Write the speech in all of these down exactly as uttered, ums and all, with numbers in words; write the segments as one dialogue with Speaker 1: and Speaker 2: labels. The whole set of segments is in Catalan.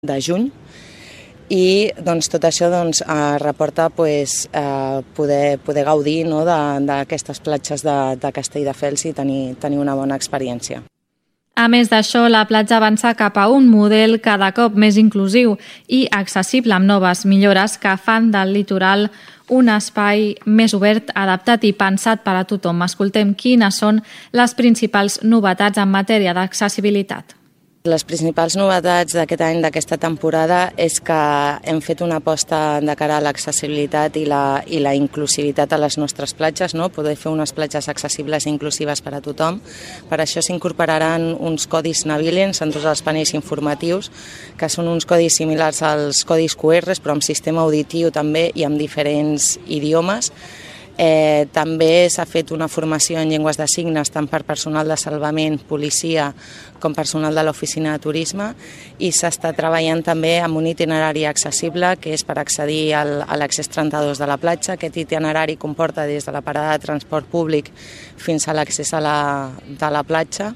Speaker 1: de juny i doncs, tot això doncs, eh, reporta pues, eh, poder, poder gaudir no, d'aquestes platges de, de Castelldefels i tenir, tenir una bona experiència.
Speaker 2: A més d'això, la platja avança cap a un model cada cop més inclusiu i accessible amb noves millores que fan del litoral un espai més obert, adaptat i pensat per a tothom. Escoltem quines són les principals novetats en matèria d'accessibilitat.
Speaker 1: Les principals novetats d'aquest any, d'aquesta temporada, és que hem fet una aposta de cara a l'accessibilitat i la, i la inclusivitat a les nostres platges, no? Poder fer unes platges accessibles i inclusives per a tothom. Per això s'incorporaran uns codis navilens en tots els panells informatius, que són uns codis similars als codis Q R, però amb sistema auditiu també i amb diferents idiomes. Eh, també s'ha fet una formació en llengües de signes tant per personal de salvament, policia com personal de l'oficina de turisme i s'està treballant també amb un itinerari accessible que és per accedir al, a l'accés trenta-dos de la platja. Aquest itinerari comporta des de la parada de transport públic fins a l'accés a la, de la platja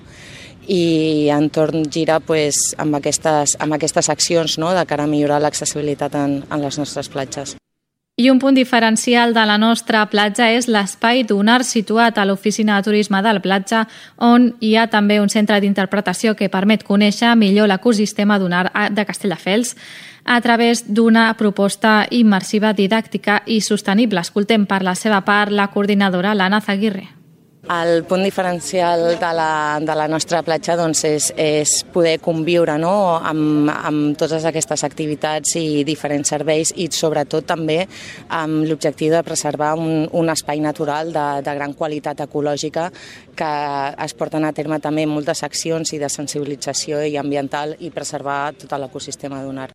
Speaker 1: i entorn gira pues, amb, aquestes, amb aquestes accions no, de cara a millorar l'accessibilitat en, en les nostres platges.
Speaker 2: I un punt diferencial de la nostra platja és l'espai Dunar situat a l'oficina de turisme del platja, on hi ha també un centre d'interpretació que permet conèixer millor l'ecosistema dunar de Castelldefels a través d'una proposta immersiva, didàctica i sostenible. Escoltem per la seva part la coordinadora l'Anna Zaguirre.
Speaker 1: El punt diferencial de la, de la nostra platja doncs, és, és poder conviure no? amb, amb totes aquestes activitats i diferents serveis i sobretot també amb l'objectiu de preservar un, un espai natural de, de gran qualitat ecològica que es porten a terme també moltes accions i de sensibilització i ambiental i preservar tot l'ecosistema dunar.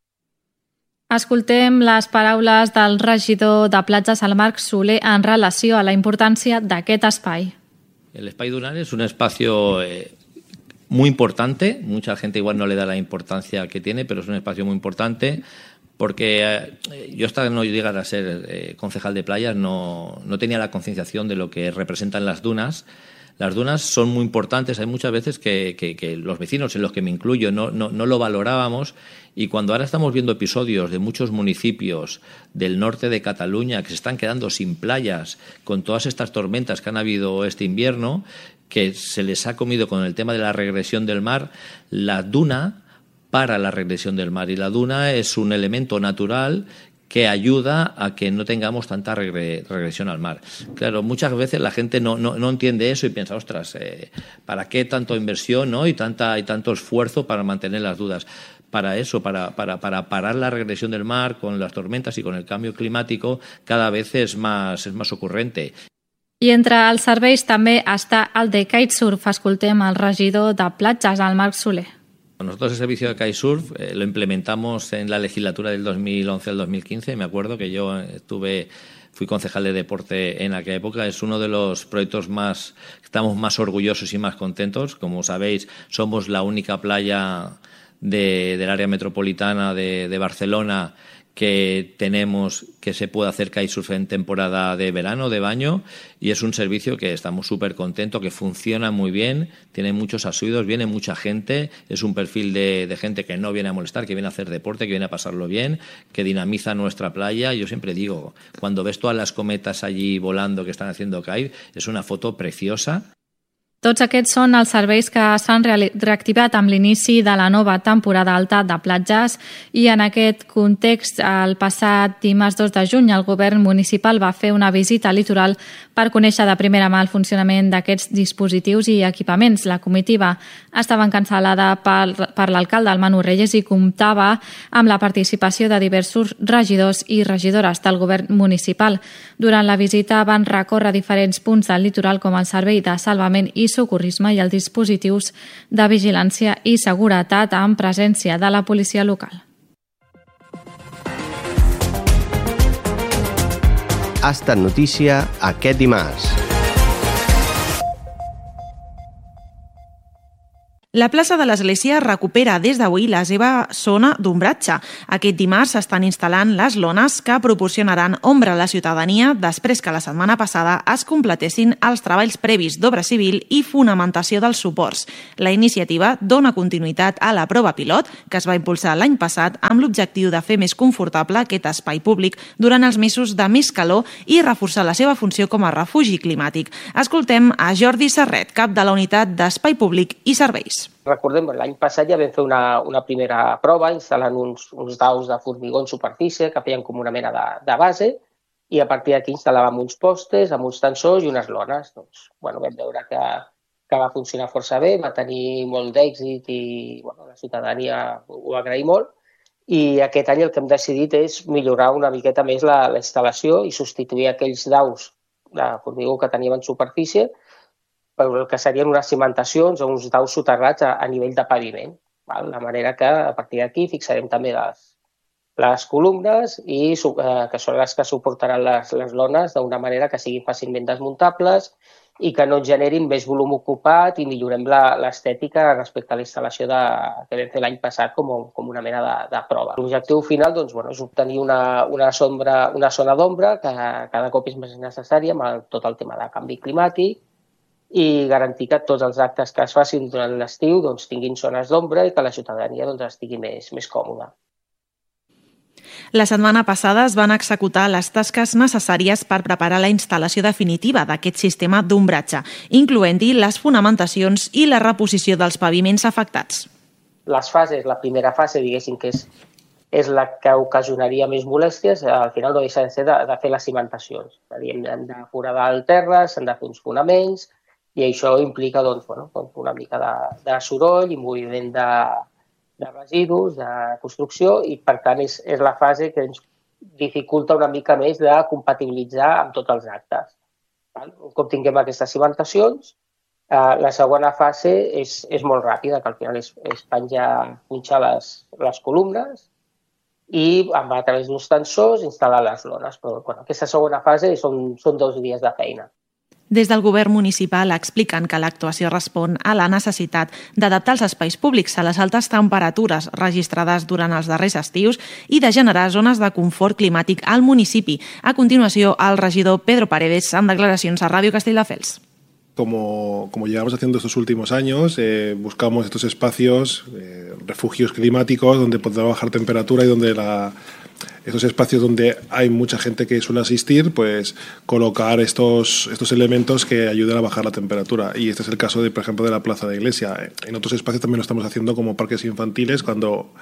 Speaker 2: Escoltem les paraules del regidor de platges, el Marc Soler, en relació a la importància d'aquest espai.
Speaker 3: El Espai Dunar es un espacio eh, muy importante, mucha gente igual no le da la importancia que tiene, pero es un espacio muy importante porque eh, yo hasta no llegar a ser eh, concejal de playas no, no tenía la concienciación de lo que representan las dunas. Las dunas son muy importantes, hay muchas veces que, que, que los vecinos, en los que me incluyo, no, no, no lo valorábamos y cuando ahora estamos viendo episodios de muchos municipios del norte de Cataluña que se están quedando sin playas con todas estas tormentas que han habido este invierno, que se les ha comido con el tema de la regresión del mar, la duna para la regresión del mar y la duna es un elemento natural que ayuda a que no tengamos tanta regre, regresión al mar. Claro, muchas veces la gente no, no, no entiende eso y piensa, ostras, eh, ¿para qué tanta inversión no? y, tanta, y tanto esfuerzo para mantener las dunas? Para eso, para, para, para parar la regresión del mar con las tormentas y con el cambio climático, cada vez es más, es más ocurrente.
Speaker 2: I entre els serveis també està el de kitesurf. Escoltem el regidor de platges, el Marc Soler.
Speaker 3: Nosotros el servicio de kitesurf eh, lo implementamos en la legislatura del dos mil once al dos mil quince. Me acuerdo que yo estuve, fui concejal de deporte en aquella época. Es uno de los proyectos más, estamos más orgullosos y más contentos. Como sabéis, somos la única playa de, del área metropolitana de, de Barcelona que tenemos que se puede hacer kitesurf en temporada de verano, de baño, y es un servicio que estamos súper contentos, que funciona muy bien, tiene muchos asiduos, viene mucha gente, es un perfil de, de gente que no viene a molestar, que viene a hacer deporte, que viene a pasarlo bien, que dinamiza nuestra playa. Yo siempre digo, cuando ves todas las cometas allí volando que están haciendo kite, es una foto preciosa.
Speaker 2: Tots aquests són els serveis que s'han reactivat amb l'inici de la nova temporada alta de platges i en aquest context, el passat dimarts dos de juny, el govern municipal va fer una visita al litoral per conèixer de primera mà el funcionament d'aquests dispositius i equipaments. La comitiva estava encapçalada per, per l'alcalde, el Manu Reyes, i comptava amb la participació de diversos regidors i regidores del govern municipal. Durant la visita van recórrer diferents punts del litoral com el servei de salvament i socorrisme i els dispositius de vigilància i seguretat amb presència de la policia local.
Speaker 4: Ha estat notícia aquest dimarts.
Speaker 5: La plaça de l'Església recupera des d'avui la seva zona d'ombratge. Aquest dimarts s'estan instal·lant les lones que proporcionaran ombra a la ciutadania després que la setmana passada es completessin els treballs previs d'obra civil i fonamentació dels suports. La iniciativa dona continuïtat a la prova pilot que es va impulsar l'any passat amb l'objectiu de fer més confortable aquest espai públic durant els mesos de més calor i reforçar la seva funció com a refugi climàtic. Escoltem a Jordi Serret, cap de la unitat d'Espai Públic i Serveis.
Speaker 6: Recordem, l'any passat ja vam fer una, una primera prova instal·lant uns, uns daus de formigó en superfície que feien com una mena de, de base i a partir d'aquí instal·làvem uns postes amb uns tensors i unes lones. Doncs, bueno, vam veure que, que va funcionar força bé, va tenir molt d'èxit i bueno, la ciutadania ho va agrair molt. I aquest any el que hem decidit és millorar una miqueta més la, la instal·lació i substituir aquells daus de formigó que teníem en superfície per el que serien unes cimentacions o uns daus soterrats a, a nivell de paviment. Val? De manera que a partir d'aquí fixarem també les, les columnes i eh, que són les que suportaran les, les lones d'una manera que siguin fàcilment desmuntables i que no generin més volum ocupat i millorem l'estètica respecte a la instal·lació de, que vam fer l'any passat com, com una mena de, de prova. L'objectiu final doncs, bueno, és obtenir una, una, sombra, una zona d'ombra que cada cop és més necessària amb el, tot el tema de canvi climàtic i garantir que tots els actes que es facin durant l'estiu doncs, tinguin zones d'ombra i que la ciutadania doncs, estigui més, més còmoda.
Speaker 5: La setmana passada es van executar les tasques necessàries per preparar la instal·lació definitiva d'aquest sistema d'ombratge, incloent-hi les fonamentacions i la reposició dels paviments afectats.
Speaker 6: Les fases, la primera fase, diguéssim que és, és la que ocasionaria més molèsties, al final no deixa de ser de, de fer les cimentacions. És a dir, hem de foradar el terra, s'han de fer uns fonaments, i això implica doncs, bueno, una mica de, de soroll i moviment de, de residus, de construcció, i per tant és, és la fase que ens dificulta una mica més de compatibilitzar amb tots els actes. Val? Un cop tinguem aquestes cimentacions, eh, la segona fase és, és molt ràpida, que al final és, és penjar, punxar les, les columnes i amb, a través d'uns tensors instal·lar les lones. Però bueno, aquesta segona fase són, són dos dies de feina.
Speaker 5: Des del govern municipal expliquen que l'actuació respon a la necessitat d'adaptar els espais públics a les altes temperatures registrades durant els darrers estius i de generar zones de confort climàtic al municipi. A continuació, el regidor Pedro Paredes amb declaracions a Ràdio Castelldefels.
Speaker 7: Como, como llevamos haciendo estos últimos años, eh, buscamos estos espacios, eh, refugios climáticos donde podrá bajar temperatura y donde la... Estos espacios donde hay mucha gente que suele asistir, pues colocar estos, estos elementos que ayuden a bajar la temperatura. Y este es el caso, de, por ejemplo, de la Plaza de Iglesia. En otros espacios también lo estamos haciendo como parques infantiles, cuando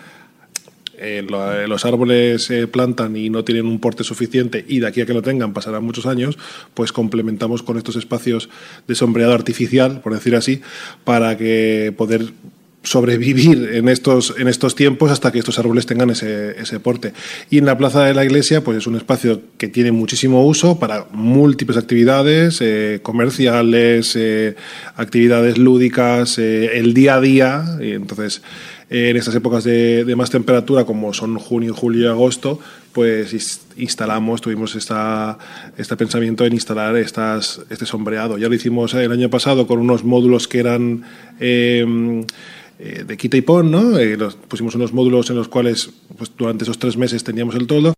Speaker 7: eh, lo, los árboles eh, plantan y no tienen un porte suficiente y de aquí a que lo tengan pasarán muchos años, pues complementamos con estos espacios de sombreado artificial, por decir así, para que poder sobrevivir en estos, en estos tiempos hasta que estos árboles tengan ese, ese porte. Y en la Plaza de la Iglesia pues es un espacio que tiene muchísimo uso para múltiples actividades, eh, comerciales, eh, actividades lúdicas, eh, el día a día. Y entonces, eh, en estas épocas de, de más temperatura, como son junio, julio y agosto, pues instalamos, tuvimos esta, este pensamiento en instalar estas, este sombreado. Ya lo hicimos el año pasado con unos módulos que eran... Eh, de quita y pon, ¿no? Eh, los, pusimos unos módulos en los cuales pues, durante esos tres meses teníamos el toldo.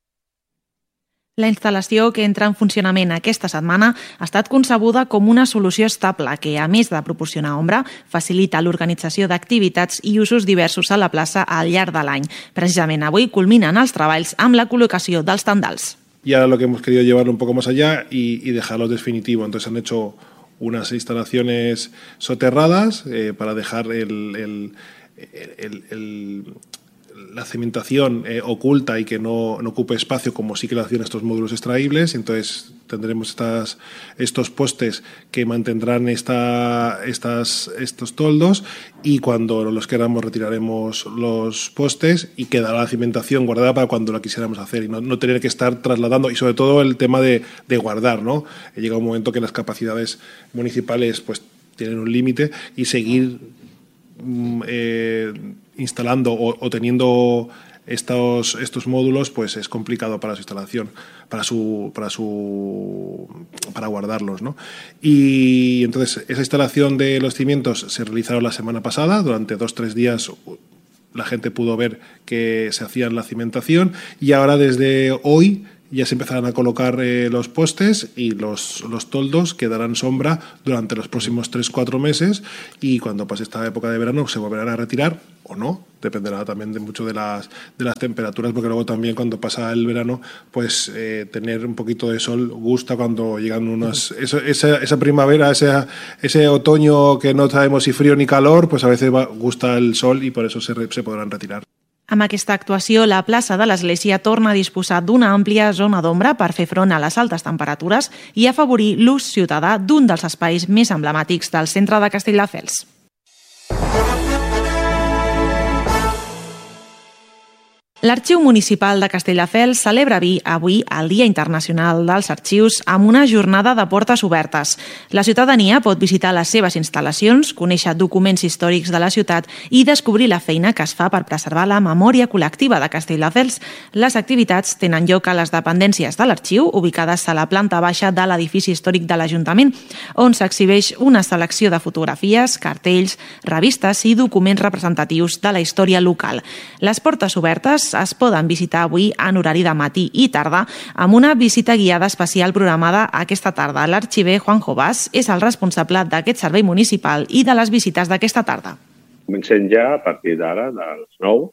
Speaker 5: La instal·lació que entra en funcionament aquesta setmana ha estat concebuda com una solució estable que, a més de proporcionar ombra, facilita l'organització d'activitats i usos diversos a la plaça al llarg de l'any. Precisament avui culminen els treballs amb la col·locació dels tendals.
Speaker 7: Y ahora lo que hemos querido llevarlo un poco más allá y, y dejarlo definitivo. Entonces han hecho unas instalaciones soterradas eh, para dejar el, el, el, el, la cimentación eh, oculta y que no, no ocupe espacio como sí que lo hacían estos módulos extraíbles. Entonces tendremos estas, estos postes que mantendrán esta, estas, estos toldos y cuando los queramos retiraremos los postes y quedará la cimentación guardada para cuando la quisiéramos hacer y no, no tener que estar trasladando, y sobre todo el tema de, de guardar, ¿no? Llega un momento que las capacidades municipales pues tienen un límite y seguir eh, instalando o, o teniendo estos, estos módulos, pues es complicado para su instalación, para su, para su, para guardarlos, ¿no? Y entonces esa instalación de los cimientos se realizaron la semana pasada, durante dos, tres días la gente pudo ver que se hacía la cimentación, y ahora desde hoy ya se empezarán a colocar eh, los postes, y los, los toldos que darán sombra durante los próximos tres cuatro meses, y cuando pase esta época de verano se volverán a retirar o no, dependerá también de mucho de las, de las temperaturas, porque luego también cuando pasa el verano, pues eh, tener un poquito de sol gusta cuando llegan unas... Eso, esa, esa primavera, ese, ese otoño que no sabemos si frío ni calor, pues a veces va, gusta el sol, y por eso se, se podrán retirar.
Speaker 5: Amb aquesta actuació, la plaça de l'Església torna a disposar d'una àmplia zona d'ombra per fer front a les altes temperatures i afavorir l'ús ciutadà d'un dels espais més emblemàtics del centre de Castelldefels. L'Arxiu Municipal de Castelldefels celebra avui el Dia Internacional dels Arxius amb una jornada de portes obertes. La ciutadania pot visitar les seves instal·lacions, conèixer documents històrics de la ciutat i descobrir la feina que es fa per preservar la memòria col·lectiva de Castelldefels. Les activitats tenen lloc a les dependències de l'arxiu, ubicades a la planta baixa de l'edifici històric de l'Ajuntament, on s'exhibeix una selecció de fotografies, cartells, revistes i documents representatius de la història local. Les portes obertes es poden visitar avui en horari de matí i tarda amb una visita guiada especial programada aquesta tarda. L'arxiver Juanjo Bas és el responsable d'aquest servei municipal i de les visites d'aquesta tarda.
Speaker 8: Comencem ja a partir d'ara, de les nou,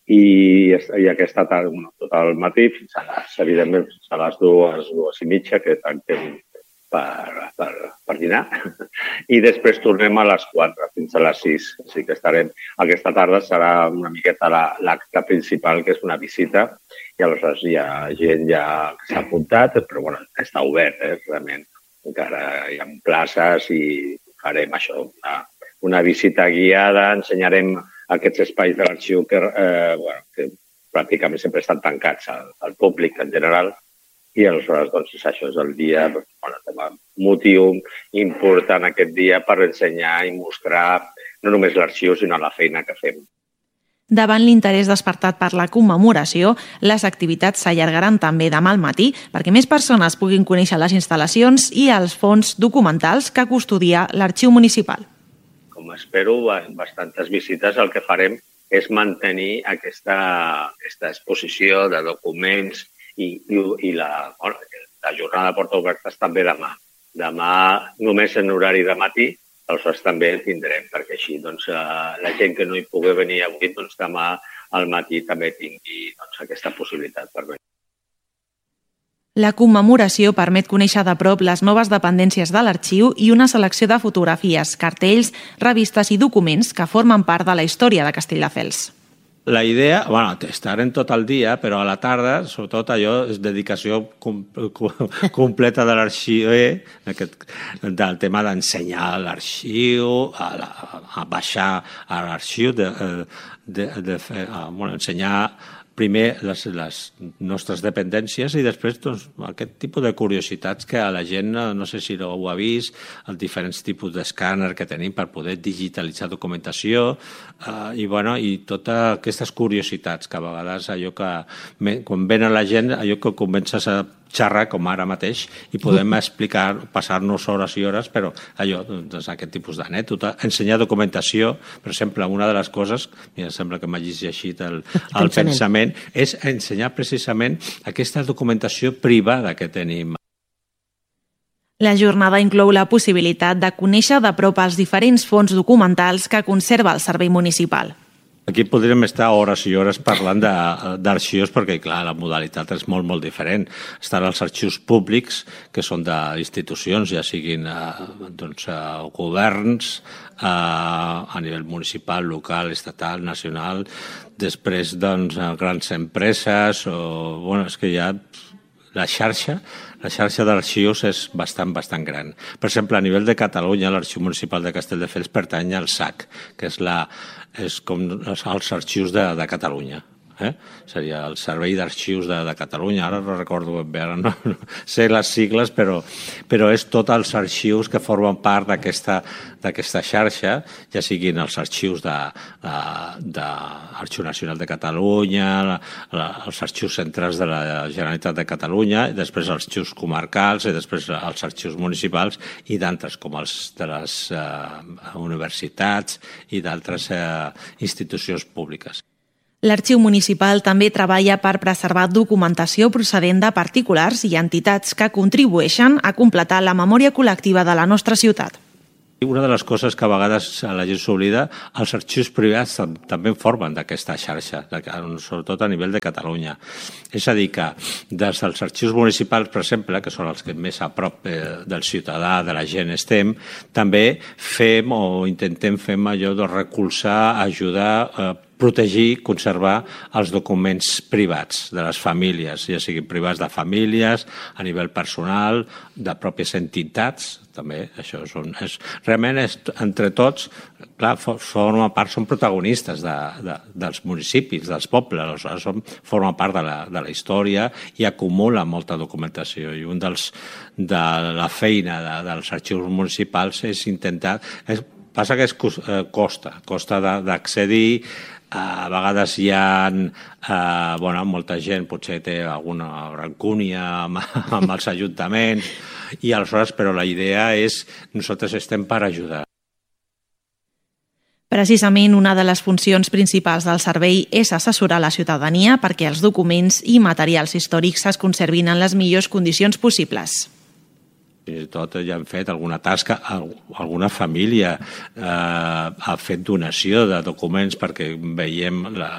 Speaker 8: i, i aquesta tarda, bueno, tot el matí, fins a les, evidentment, fins a les dues, dues i mitja, que tanquem per, per, per dinar, i després tornem a les quatre, fins a les sis. Així que estarem... Aquesta tarda serà una miqueta l'acte principal, que és una visita, i aleshores hi ha gent ja que s'ha apuntat, però bueno, està obert, eh, realment. Encara hi ha places i farem això, una, una visita guiada, ensenyarem aquests espais de l'arxiu que, eh, bueno, que pràcticament sempre estan tancats al, al públic en general, i aleshores doncs, això és el dia, bueno, motiu important aquest dia per ensenyar i mostrar no només l'arxiu, sinó la feina que fem.
Speaker 5: Davant l'interès despertat per la commemoració, les activitats s'allargaran també demà al matí perquè més persones puguin conèixer les instal·lacions i els fons documentals que custodia l'Arxiu Municipal.
Speaker 8: Com espero, bastantes visites, el que farem és mantenir aquesta, aquesta exposició de documents i, i, i la, bueno, la jornada de portes obertes també demà. Demà només en horari de matí, aleshores també el tindrem, perquè així doncs, la gent que no hi pugui venir avui, doncs demà al matí també tingui doncs, aquesta possibilitat per venir.
Speaker 5: La commemoració permet conèixer de prop les noves dependències de l'arxiu i una selecció de fotografies, cartells, revistes i documents que formen part de la història de Castelldefels.
Speaker 9: La idea, bueno, estarem tot el dia, però a la tarda, sobretot allò, és dedicació com, com, completa de l'arxiu, eh? Aquest, del tema d'ensenyar l'arxiu, a, la, a baixar a l'arxiu, de, de, de, de a, bueno, ensenyar primer les, les nostres dependències i després doncs, aquest tipus de curiositats que a la gent, no sé si ho ha vist, els diferents tipus d'escàner que tenim per poder digitalitzar documentació eh, i, bueno, i totes aquestes curiositats que a vegades allò que quan venen la gent, allò que comences a xerrar com ara mateix i podem explicar, passar-nos hores i hores, però allò, doncs, aquest tipus d'anècdota, ensenyar documentació, per exemple, una de les coses, mira, sembla que m'ha llegit el, el pensament, és ensenyar precisament aquesta documentació privada que tenim.
Speaker 5: La jornada inclou la possibilitat de conèixer de prop els diferents fons documentals que conserva el Servei Municipal.
Speaker 9: Aquí podríem estar hores i hores parlant d'arxius perquè, clar, la modalitat és molt, molt diferent. Estan els arxius públics, que són d'institucions, ja siguin doncs, governs, a nivell municipal, local, estatal, nacional, després doncs, grans empreses, o, bueno, és que hi ha la xarxa, la xarxa d'arxius és bastant, bastant gran. Per exemple, a nivell de Catalunya, l'Arxiu Municipal de Castelldefels pertany al S A C, que és, la, és com els arxius de, de Catalunya. Eh? Seria el Servei d'Arxius de, de Catalunya, ara no recordo ben bé, ara no, no sé les sigles, però, però és tots els arxius que formen part d'aquesta d'aquesta xarxa, ja siguin els arxius de, de, de Arxiu Nacional de Catalunya, la, la, els arxius centrals de la Generalitat de Catalunya, i després els arxius comarcals, i després els arxius municipals, i d'altres, com els de les eh, universitats i d'altres eh, institucions públiques.
Speaker 5: L'Arxiu Municipal també treballa per preservar documentació procedent de particulars i entitats que contribueixen a completar la memòria col·lectiva de la nostra ciutat.
Speaker 9: Una de les coses que a vegades la gent s'oblida, els arxius privats també formen d'aquesta xarxa, sobretot a nivell de Catalunya. És a dir, que des dels arxius municipals, per exemple, que són els que més a prop del ciutadà, de la gent estem, també fem o intentem fer allò de recolzar, ajudar, protegir, conservar els documents privats de les famílies, ja siguin privats de famílies, a nivell personal, de pròpies entitats, també, això són, és, realment és, entre tots, clar, forma part, són protagonistes de, de, dels municipis, dels pobles, són, forma part de la, de la història i acumula molta documentació. I un dels, de la feina de, dels arxius municipals és intentar, és, passa que és, costa, costa d'accedir. A vegades hi ha eh, bueno, molta gent, potser té alguna rancúnia amb, amb els ajuntaments, i aleshores, però la idea és nosaltres estem per ajudar.
Speaker 5: Precisament una de les funcions principals del servei és assessorar la ciutadania perquè els documents i materials històrics es conservin en les millors condicions possibles.
Speaker 9: Fins i tot ja han fet alguna tasca, alguna família eh, ha fet donació de documents perquè veiem la,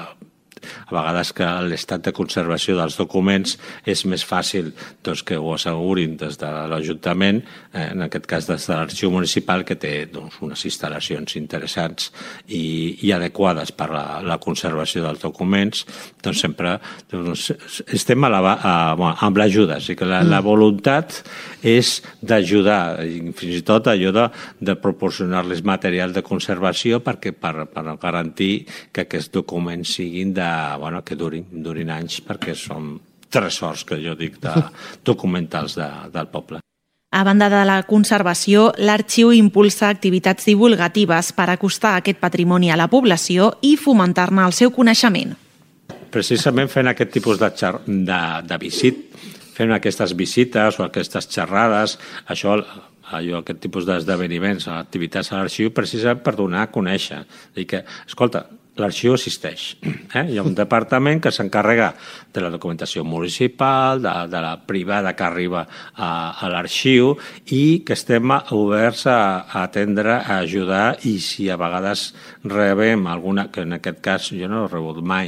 Speaker 9: a vegades que l'estat de conservació dels documents és més fàcil doncs, que ho assegurin des de l'Ajuntament, eh, en aquest cas des de l'Arxiu Municipal, que té doncs, unes instal·lacions interessants i, i adequades per a la, la conservació dels documents, doncs sempre doncs, estem a la, a, bueno, amb l'ajuda, o sigui que la, la voluntat és d'ajudar, fins i tot allò de, de proporcionar-les materials de conservació perquè per, per garantir que aquests documents siguin de, bueno, que durin, durin anys, perquè són tresors, que jo dic, de documentals de, del poble.
Speaker 5: A banda de la conservació, l'Arxiu impulsa activitats divulgatives per acostar aquest patrimoni a la població i fomentar-ne el seu coneixement.
Speaker 9: Precisament fent aquest tipus de, de, de visit, fent aquestes visites o aquestes xerrades, això, allò, aquest tipus d'esdeveniments, activitats a l'arxiu, precisament per donar a conèixer. Dir que, escolta, l'arxiu existeix. Eh? Hi ha un departament que s'encarrega de la documentació municipal, de, de la privada que arriba a, a l'arxiu i que estem oberts a, a atendre, a ajudar, i si a vegades rebem alguna, que en aquest cas jo no he rebut mai,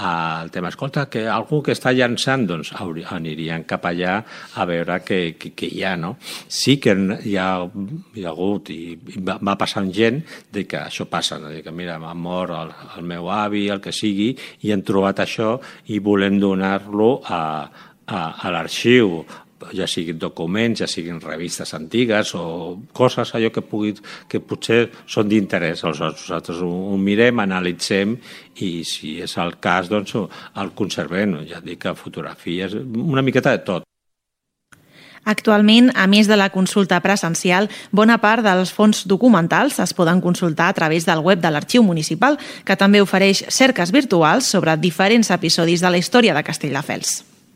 Speaker 9: el tema, escolta, que algú que està llançant, doncs anirien cap allà a veure què, què, què hi ha, no? Sí que hi ha, hi ha hagut i va, va passant gent de que això passa, no? De que mira, m'ha mort el, el meu avi, el que sigui, i hem trobat això i volem donar-lo a, a, a l'arxiu, ja siguin documents, ja siguin revistes antigues o coses allò que, pugui, que potser són d'interès. Nosaltres ho, ho mirem, analitzem i si és el cas, doncs el conservem. Ja dic que fotografies, una miqueta de tot.
Speaker 5: Actualment, a més de la consulta presencial, bona part dels fons documentals es poden consultar a través del web de l'Arxiu Municipal, que també ofereix cerques virtuals sobre diferents episodis de la història de Castelldefels.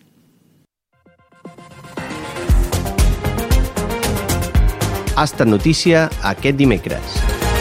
Speaker 4: Ha estat notícia aquest dimecres.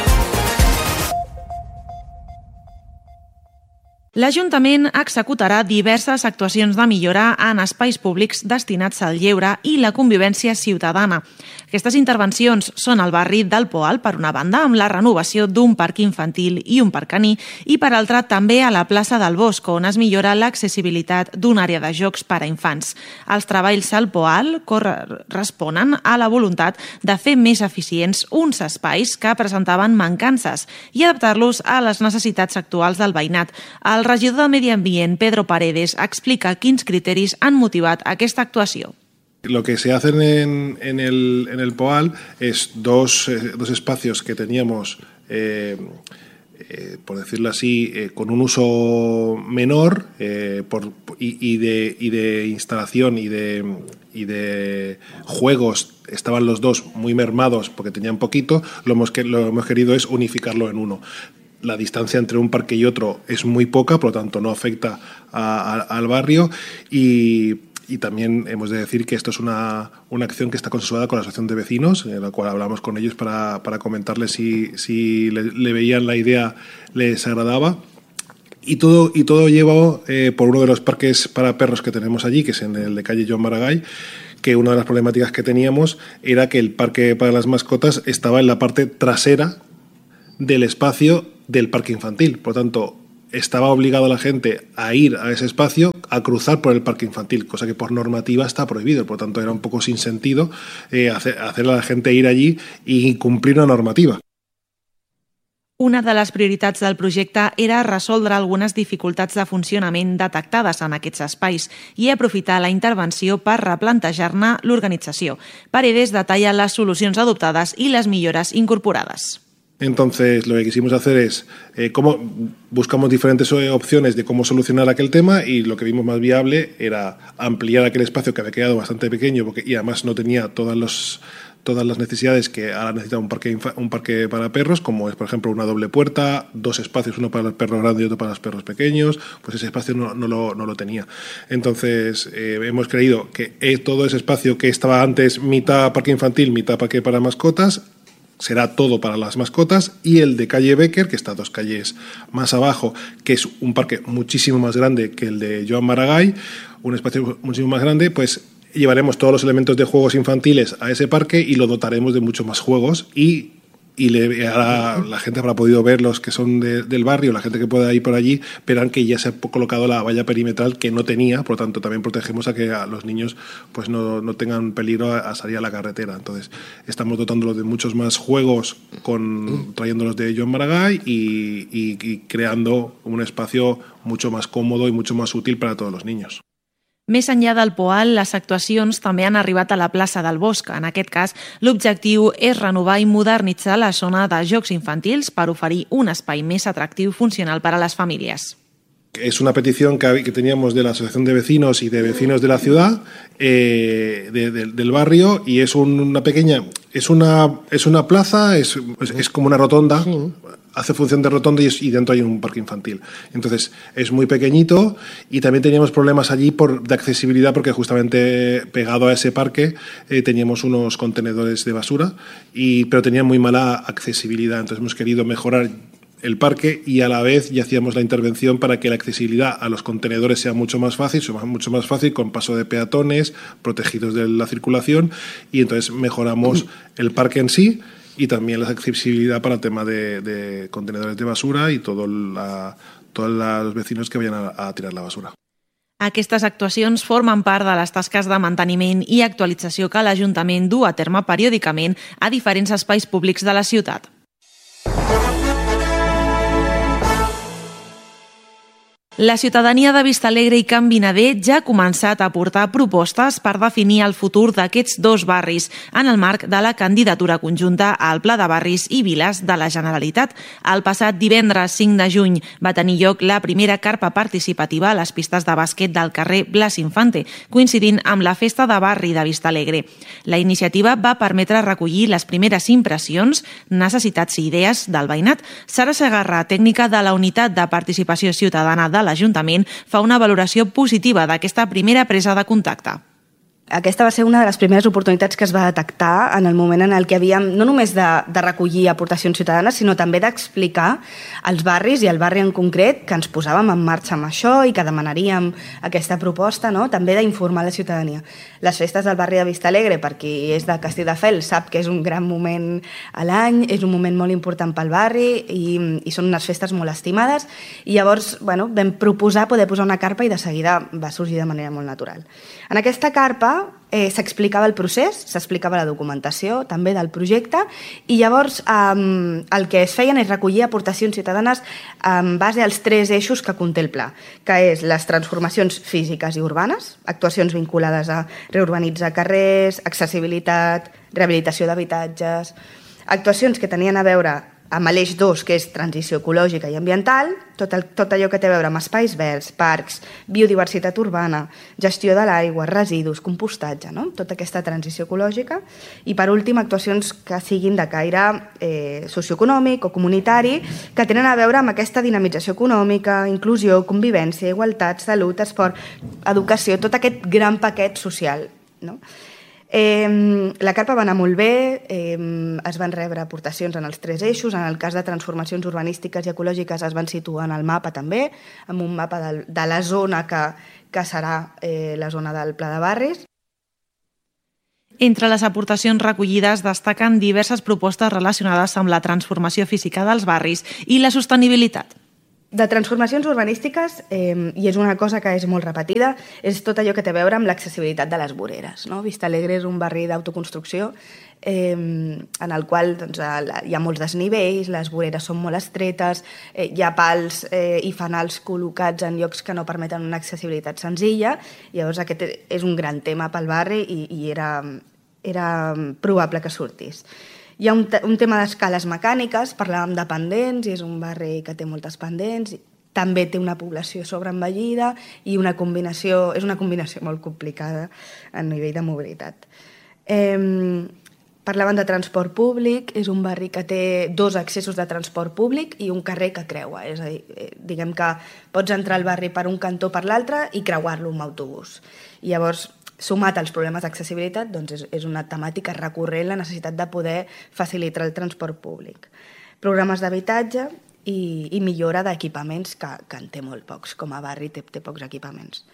Speaker 5: L'Ajuntament executarà diverses actuacions de millora en espais públics destinats al lleure i la convivència ciutadana. Aquestes intervencions són al barri del Poal, per una banda, amb la renovació d'un parc infantil i un parc caní, i per altra també a la plaça del Bosc, on es millora l'accessibilitat d'una àrea de jocs per a infants. Els treballs al Poal corresponen a la voluntat de fer més eficients uns espais que presentaven mancances i adaptar-los a les necessitats actuals del veïnat. El regidor de Medi Ambient, Pedro Paredes, explica quins criteris han motivat aquesta actuació.
Speaker 7: Lo que se hace en, en, el, en el Poal es dos, eh, dos espacios que teníamos eh, eh, por decirlo así, eh, con un uso menor eh, por, y, y, de, y de instalación y de, y de juegos estaban los dos muy mermados porque tenían poquito, lo hemos, que, lo hemos querido es unificarlo en uno. La distancia entre un parque y otro es muy poca, por lo tanto no afecta a, a, al barrio y, y también hemos de decir que esto es una, una acción que está consensuada con la asociación de vecinos, en la cual hablamos con ellos para, para comentarles si, si le, le veían la idea, les agradaba. Y todo, y todo lleva eh, por uno de los parques para perros que tenemos allí, que es en el de calle Joan Maragall, que una de las problemáticas que teníamos era que el parque para las mascotas estaba en la parte trasera del espacio del parque infantil. Por lo tanto, estaba obligado a la gente a ir a ese espacio, a cruzar por el parque infantil, cosa que por normativa está prohibido. Por lo tanto, era un poco sin sentido eh, hacer, hacer a la gente ir allí y cumplir una normativa.
Speaker 5: Una de les prioritats del projecte era resoldre algunes dificultats de funcionament detectades en aquests espais i aprofitar la intervenció per replantejar-ne l'organització. Paredes detalla les solucions adoptades i les millores incorporades.
Speaker 7: Entonces, lo que quisimos hacer es eh, cómo buscamos diferentes opciones de cómo solucionar aquel tema y lo que vimos más viable era ampliar aquel espacio que había quedado bastante pequeño porque, y además no tenía todas los todas las necesidades que ahora necesita un parque, un parque para perros, como es, por ejemplo, una doble puerta, dos espacios, uno para los perros grandes y otro para los perros pequeños, pues ese espacio no, no, lo, no lo tenía. Entonces, eh, hemos creído que todo ese espacio que estaba antes mitad parque infantil, mitad parque para mascotas, será todo para las mascotas, y el de calle Becker, que está dos calles más abajo, que es un parque muchísimo más grande que el de Joan Maragall, un espacio muchísimo más grande, pues llevaremos todos los elementos de juegos infantiles a ese parque y lo dotaremos de muchos más juegos y, y le, ahora la gente habrá podido ver, los que son de, del barrio, la gente que pueda ir por allí, verán que ya se ha colocado la valla perimetral que no tenía, por lo tanto también protegemos a que a los niños pues no, no tengan peligro a, a salir a la carretera. Entonces estamos dotándolos de muchos más juegos, con, trayéndolos de Joan Maragall y, y, y creando un espacio mucho más cómodo y mucho más útil para todos los niños.
Speaker 5: Més enllà del Poal, les actuacions també han arribat a la plaça del Bosc. En aquest cas, l'objectiu és renovar i modernitzar la zona de jocs infantils per oferir un espai més atractiu i funcional per a les famílies.
Speaker 7: Es una petición que, que teníamos de la Asociación de Vecinos y de Vecinos de la Ciudad, eh, de, de, del barrio, y es una pequeña, es una, es una plaza, es, es, es como una rotonda, sí. Hace función de rotonda y, es, y dentro hay un parque infantil. Entonces es muy pequeñito y también teníamos problemas allí por, de accesibilidad porque justamente pegado a ese parque eh, teníamos unos contenedores de basura, y, pero tenía muy mala accesibilidad. Entonces hemos querido mejorar el parque y a la vez ya hacíamos la intervención para que la accesibilidad a los contenedores sea mucho más fácil, mucho más fácil con paso de peatones, protegidos de la circulación, y entonces mejoramos el parque en sí y también la accesibilidad para el tema de, de contenedores de basura y todo la, todos los vecinos que vayan a, a tirar la basura.
Speaker 5: Aquestes actuacions formen part de les tasques de manteniment i actualització que l'Ajuntament du a terme periòdicament a diferents espais públics de la ciutat. La ciutadania de Vistalegre i Can Vinader ja ha començat a aportar propostes per definir el futur d'aquests dos barris en el marc de la candidatura conjunta al Pla de Barris i Viles de la Generalitat. El passat divendres cinc de juny va tenir lloc la primera carpa participativa a les pistes de bàsquet del carrer Blas Infante, coincidint amb la festa de barri de Vistalegre. La iniciativa va permetre recollir les primeres impressions, necessitats i idees del veïnat. Sara Segarra, tècnica de la Unitat de Participació Ciutadana de l'Ajuntament, fa una valoració positiva d'aquesta primera presa de contacte.
Speaker 10: Aquesta va ser una de les primeres oportunitats que es va detectar en el moment en el que havíem no només de, de recollir aportacions ciutadanes, sinó també d'explicar als barris i al barri en concret que ens posàvem en marxa amb això i que demanaríem aquesta proposta, no? També d'informar la ciutadania. Les festes del barri de Vistalegre, per qui és de Castelldefels, sap que és un gran moment a l'any, és un moment molt important pel barri i, i són unes festes molt estimades, i llavors bueno, vam proposar poder posar una carpa i de seguida va sorgir de manera molt natural. En aquesta carpa eh, s'explicava el procés, s'explicava la documentació també del projecte, i llavors eh, el que es feien és recollir aportacions ciutadanes en base als tres eixos que conté el pla, que és les transformacions físiques i urbanes, actuacions vinculades a reurbanitzar carrers, accessibilitat, rehabilitació d'habitatges, actuacions que tenien a veure amb l'eix dos, que és transició ecològica i ambiental, tot, el, tot allò que té a veure amb espais verds, parcs, biodiversitat urbana, gestió de l'aigua, residus, compostatge, no? Tota aquesta transició ecològica. I, per últim, actuacions que siguin de caire eh, socioeconòmic o comunitari, que tenen a veure amb aquesta dinamització econòmica, inclusió, convivència, igualtat, salut, esport, educació, tot aquest gran paquet social, no? Eh, la carpa va anar molt bé, eh, es van rebre aportacions en els tres eixos, en el cas de transformacions urbanístiques i ecològiques es van situar en el mapa també, amb un mapa de, de la zona que, que serà eh, la zona del Pla de Barris.
Speaker 5: Entre les aportacions recollides destaquen diverses propostes relacionades amb la transformació física dels barris i la sostenibilitat.
Speaker 10: De transformacions urbanístiques, eh, i és una cosa que és molt repetida, és tot allò que té a veure amb l'accessibilitat de les voreres. No? Vista Alegre és un barri d'autoconstrucció eh, en el qual doncs, hi ha molts desnivells, les voreres són molt estretes, eh, hi ha pals eh, i fanals col·locats en llocs que no permeten una accessibilitat senzilla. Llavors aquest és un gran tema pel barri i, i era, era probable que sortís. Hi ha un, un tema d'escales mecàniques, parlàvem de pendents, i és un barri que té moltes pendents, també té una població sobreenvellida i una combinació, és una combinació molt complicada a nivell de mobilitat. Eh, parlàvem de transport públic, és un barri que té dos accessos de transport públic i un carrer que creua, és a dir, diguem que pots entrar al barri per un cantó per l'altre i creuar-lo amb autobús. I llavors, sumat als problemes d'accessibilitat, doncs és, és una temàtica recurrent la necessitat de poder facilitar el transport públic. Programes d'habitatge i, i millora d'equipaments, que, que en té molt pocs, com a barri té, té pocs equipaments.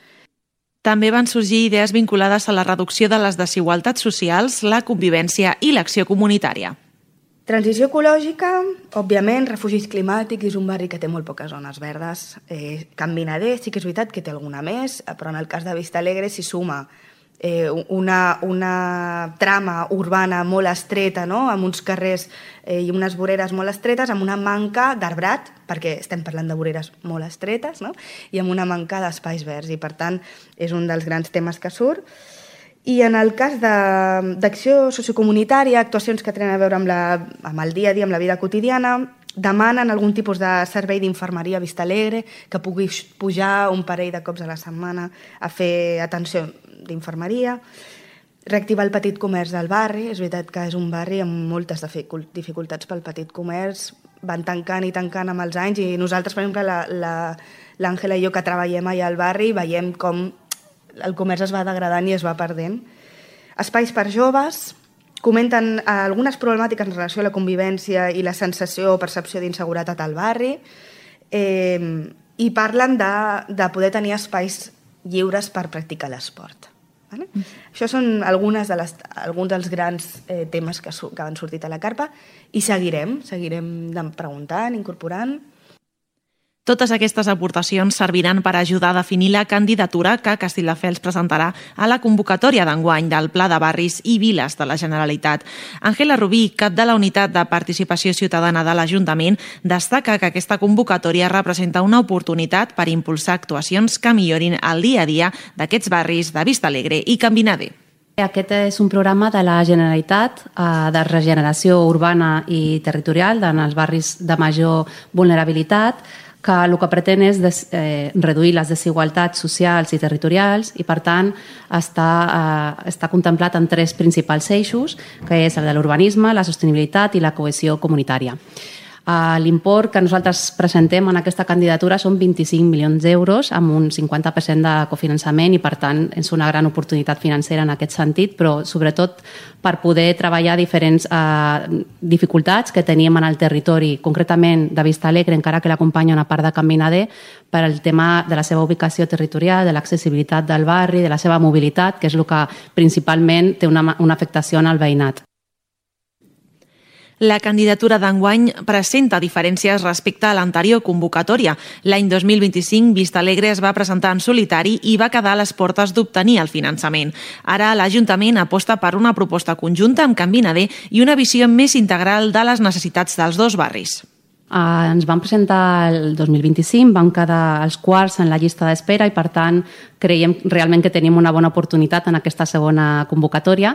Speaker 5: També van sorgir idees vinculades a la reducció de les desigualtats socials, la convivència i l'acció comunitària.
Speaker 10: Transició ecològica, òbviament, refugis climàtics, és un barri que té molt poques zones verdes. Eh, Can Vinader sí que és veritat que té alguna més, però en el cas de Vista Alegre s'hi suma eh, una, una trama urbana molt estreta, no? Amb uns carrers eh, i unes voreres molt estretes, amb una manca d'arbrat, perquè estem parlant de voreres molt estretes, no? I amb una manca d'espais verds, i per tant és un dels grans temes que surt. I en el cas d'acció sociocomunitària, actuacions que tenen a veure amb, la, amb el dia a dia, amb la vida quotidiana, demanen algun tipus de servei d'infermeria a Vista Alegre, que pugui pujar un parell de cops a la setmana a fer atenció d'infermeria, reactivar el petit comerç del barri. És veritat que és un barri amb moltes dificultats pel petit comerç, van tancant i tancant amb els anys, i nosaltres, per exemple, l'Àngela i jo que treballem allà al barri, veiem com el comerç es va degradant i es va perdent. Espais per joves, comenten algunes problemàtiques en relació a la convivència i la sensació o percepció d'inseguretat al barri, eh, i parlen de, de poder tenir espais lliures per practicar l'esport. Vale? Mm. Això són algunes de les, alguns dels grans eh, temes que, que han sortit a la carpa, i seguirem, seguirem preguntant, incorporant.
Speaker 5: Totes aquestes aportacions serviran per ajudar a definir la candidatura que Castelldefels presentarà a la convocatòria d'enguany del Pla de Barris i Viles de la Generalitat. Àngela Rubí, cap de la Unitat de Participació Ciutadana de l'Ajuntament, destaca que aquesta convocatòria representa una oportunitat per impulsar actuacions que millorin el dia a dia d'aquests barris de Vista Alegre i Can Vinader.
Speaker 11: Aquest és un programa de la Generalitat eh, de regeneració urbana i territorial en els barris de major vulnerabilitat, que el que pretén és des, eh, reduir les desigualtats socials i territorials, i per tant està, eh, està contemplat en tres principals eixos, que és el de l'urbanisme, la sostenibilitat i la cohesió comunitària. L'import que nosaltres presentem en aquesta candidatura són vint-i-cinc milions d'euros amb un cinquanta per cent de cofinançament, i per tant és una gran oportunitat financera en aquest sentit, però sobretot per poder treballar diferents eh, dificultats que teníem en el territori, concretament de Vista Alegre, encara que l'acompanya una part de Can Vinader, per al tema de la seva ubicació territorial, de l'accessibilitat del barri, de la seva mobilitat, que és el que principalment té una, una afectació en el veïnat.
Speaker 5: La candidatura d'enguany presenta diferències respecte a l'anterior convocatòria. L'any dos mil vint-i-cinc, Vista Alegre es va presentar en solitari i va quedar a les portes d'obtenir el finançament. Ara l'Ajuntament aposta per una proposta conjunta amb Can Vinader i una visió més integral de les necessitats dels dos barris.
Speaker 11: Uh, ens vam presentar el dos mil vint-i-cinc, vam quedar els quarts en la llista d'espera, i per tant creiem realment que tenim una bona oportunitat en aquesta segona convocatòria.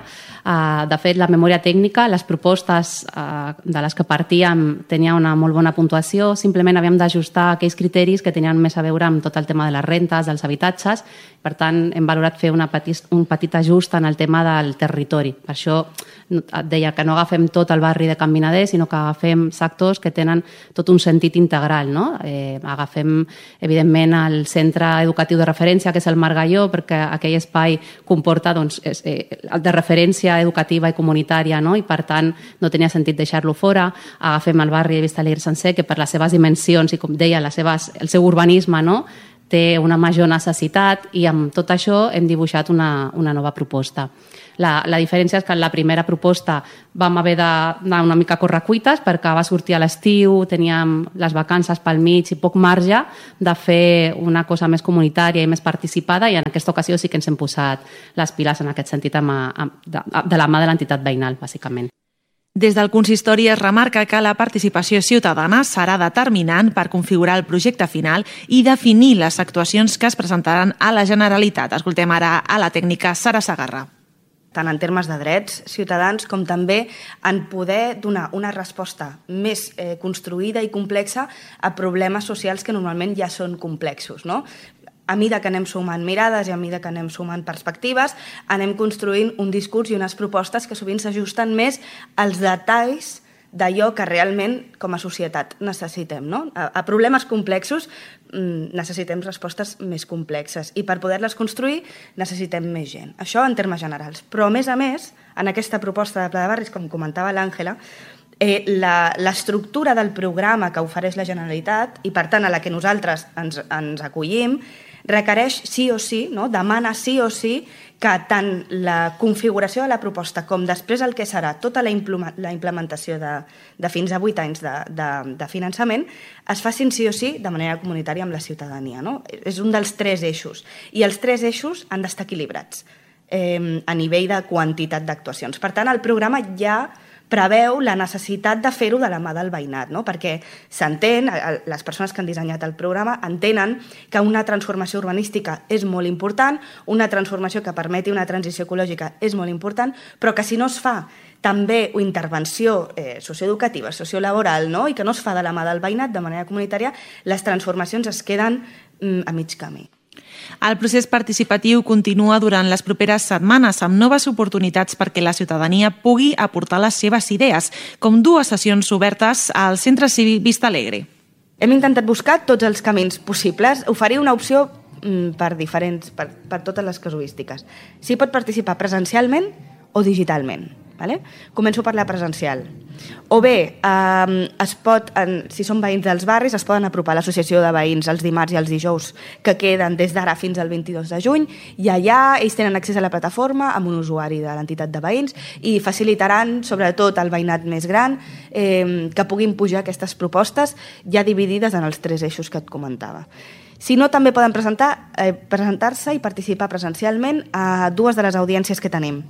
Speaker 11: De fet, la memòria tècnica, les propostes de les que partíem tenia una molt bona puntuació, simplement havíem d'ajustar aquells criteris que tenien més a veure amb tot el tema de les rentes, dels habitatges. Per tant, hem valorat fer una petit, un petit ajust en el tema del territori. Per això et deia que no agafem tot el barri de Can Vinader, sinó que agafem sectors que tenen tot un sentit integral. No? Eh, agafem, evidentment, el centre educatiu de referència, que és el Margalló, perquè aquell espai comporta doncs, és, eh, de referència educativa i comunitària, no? I per tant no tenia sentit deixar-lo fora. Agafem el barri de Vista Alegre sencer, que per les seves dimensions i, com deia, les seves, el seu urbanisme, no? Té una major necessitat, i amb tot això hem dibuixat una, una nova proposta. La, la diferència és que en la primera proposta vam haver d'anar una mica a correcuites perquè va sortir a l'estiu, teníem les vacances pel mig i poc marge de fer una cosa més comunitària i més participada, i en aquesta ocasió sí que ens hem posat les piles en aquest sentit amb, amb, de, de la mà de l'entitat veïnal, bàsicament.
Speaker 5: Des del consistori es remarca que la participació ciutadana serà determinant per configurar el projecte final i definir les actuacions que es presentaran a la Generalitat. Escoltem ara a la tècnica Sara Sagarra.
Speaker 10: Tant en termes de drets ciutadans com també en poder donar una resposta més eh, construïda i complexa a problemes socials que normalment ja són complexos, no? A mesura que anem sumant mirades i a mesura que anem sumant perspectives, anem construint un discurs i unes propostes que sovint s'ajusten més als detalls d'allò que realment, com a societat, necessitem. No? A, a problemes complexos mmm, necessitem respostes més complexes, i per poder-les construir necessitem més gent. Això en termes generals. Però, a més a més, en aquesta proposta de Pla de Barris, com comentava l'Àngela, eh, l'estructura del programa que ofereix la Generalitat, i per tant a la que nosaltres ens, ens acollim, requereix sí o sí, no? demana sí o sí que tant la configuració de la proposta com després el que serà tota la implementació de, de fins a vuit anys de, de, de finançament es facin sí o sí de manera comunitària amb la ciutadania. No? És un dels tres eixos, i els tres eixos han d'estar equilibrats eh, a nivell de quantitat d'actuacions. Per tant, el programa ja preveu la necessitat de fer-ho de la mà del veïnat, no? Perquè s'entén, les persones que han dissenyat el programa entenen que una transformació urbanística és molt important, una transformació que permeti una transició ecològica és molt important, però que si no es fa també una intervenció eh, socioeducativa, sociolaboral, no? I que no es fa de la mà del veïnat de manera comunitària, les transformacions es queden mm, a mig camí.
Speaker 5: El procés participatiu continua durant les properes setmanes amb noves oportunitats perquè la ciutadania pugui aportar les seves idees, com dues sessions obertes al Centre Cívic Vista Alegre.
Speaker 10: Hem intentat buscar tots els camins possibles, oferir una opció per diferents, per, per totes les casuístiques. S'hi pot participar presencialment o digitalment. Vale? Començo per la presencial. O bé, eh, es pot, en, si són veïns dels barris, es poden apropar a l'associació de veïns els dimarts i els dijous que queden des d'ara fins al vint-i-dos de juny, i allà ells tenen accés a la plataforma amb un usuari de l'entitat de veïns i facilitaran, sobretot al veïnat més gran, eh, que puguin pujar aquestes propostes ja dividides en els tres eixos que et comentava. Si no, també poden presentar, eh, presentar-se i participar presencialment a dues de les audiències que tenim.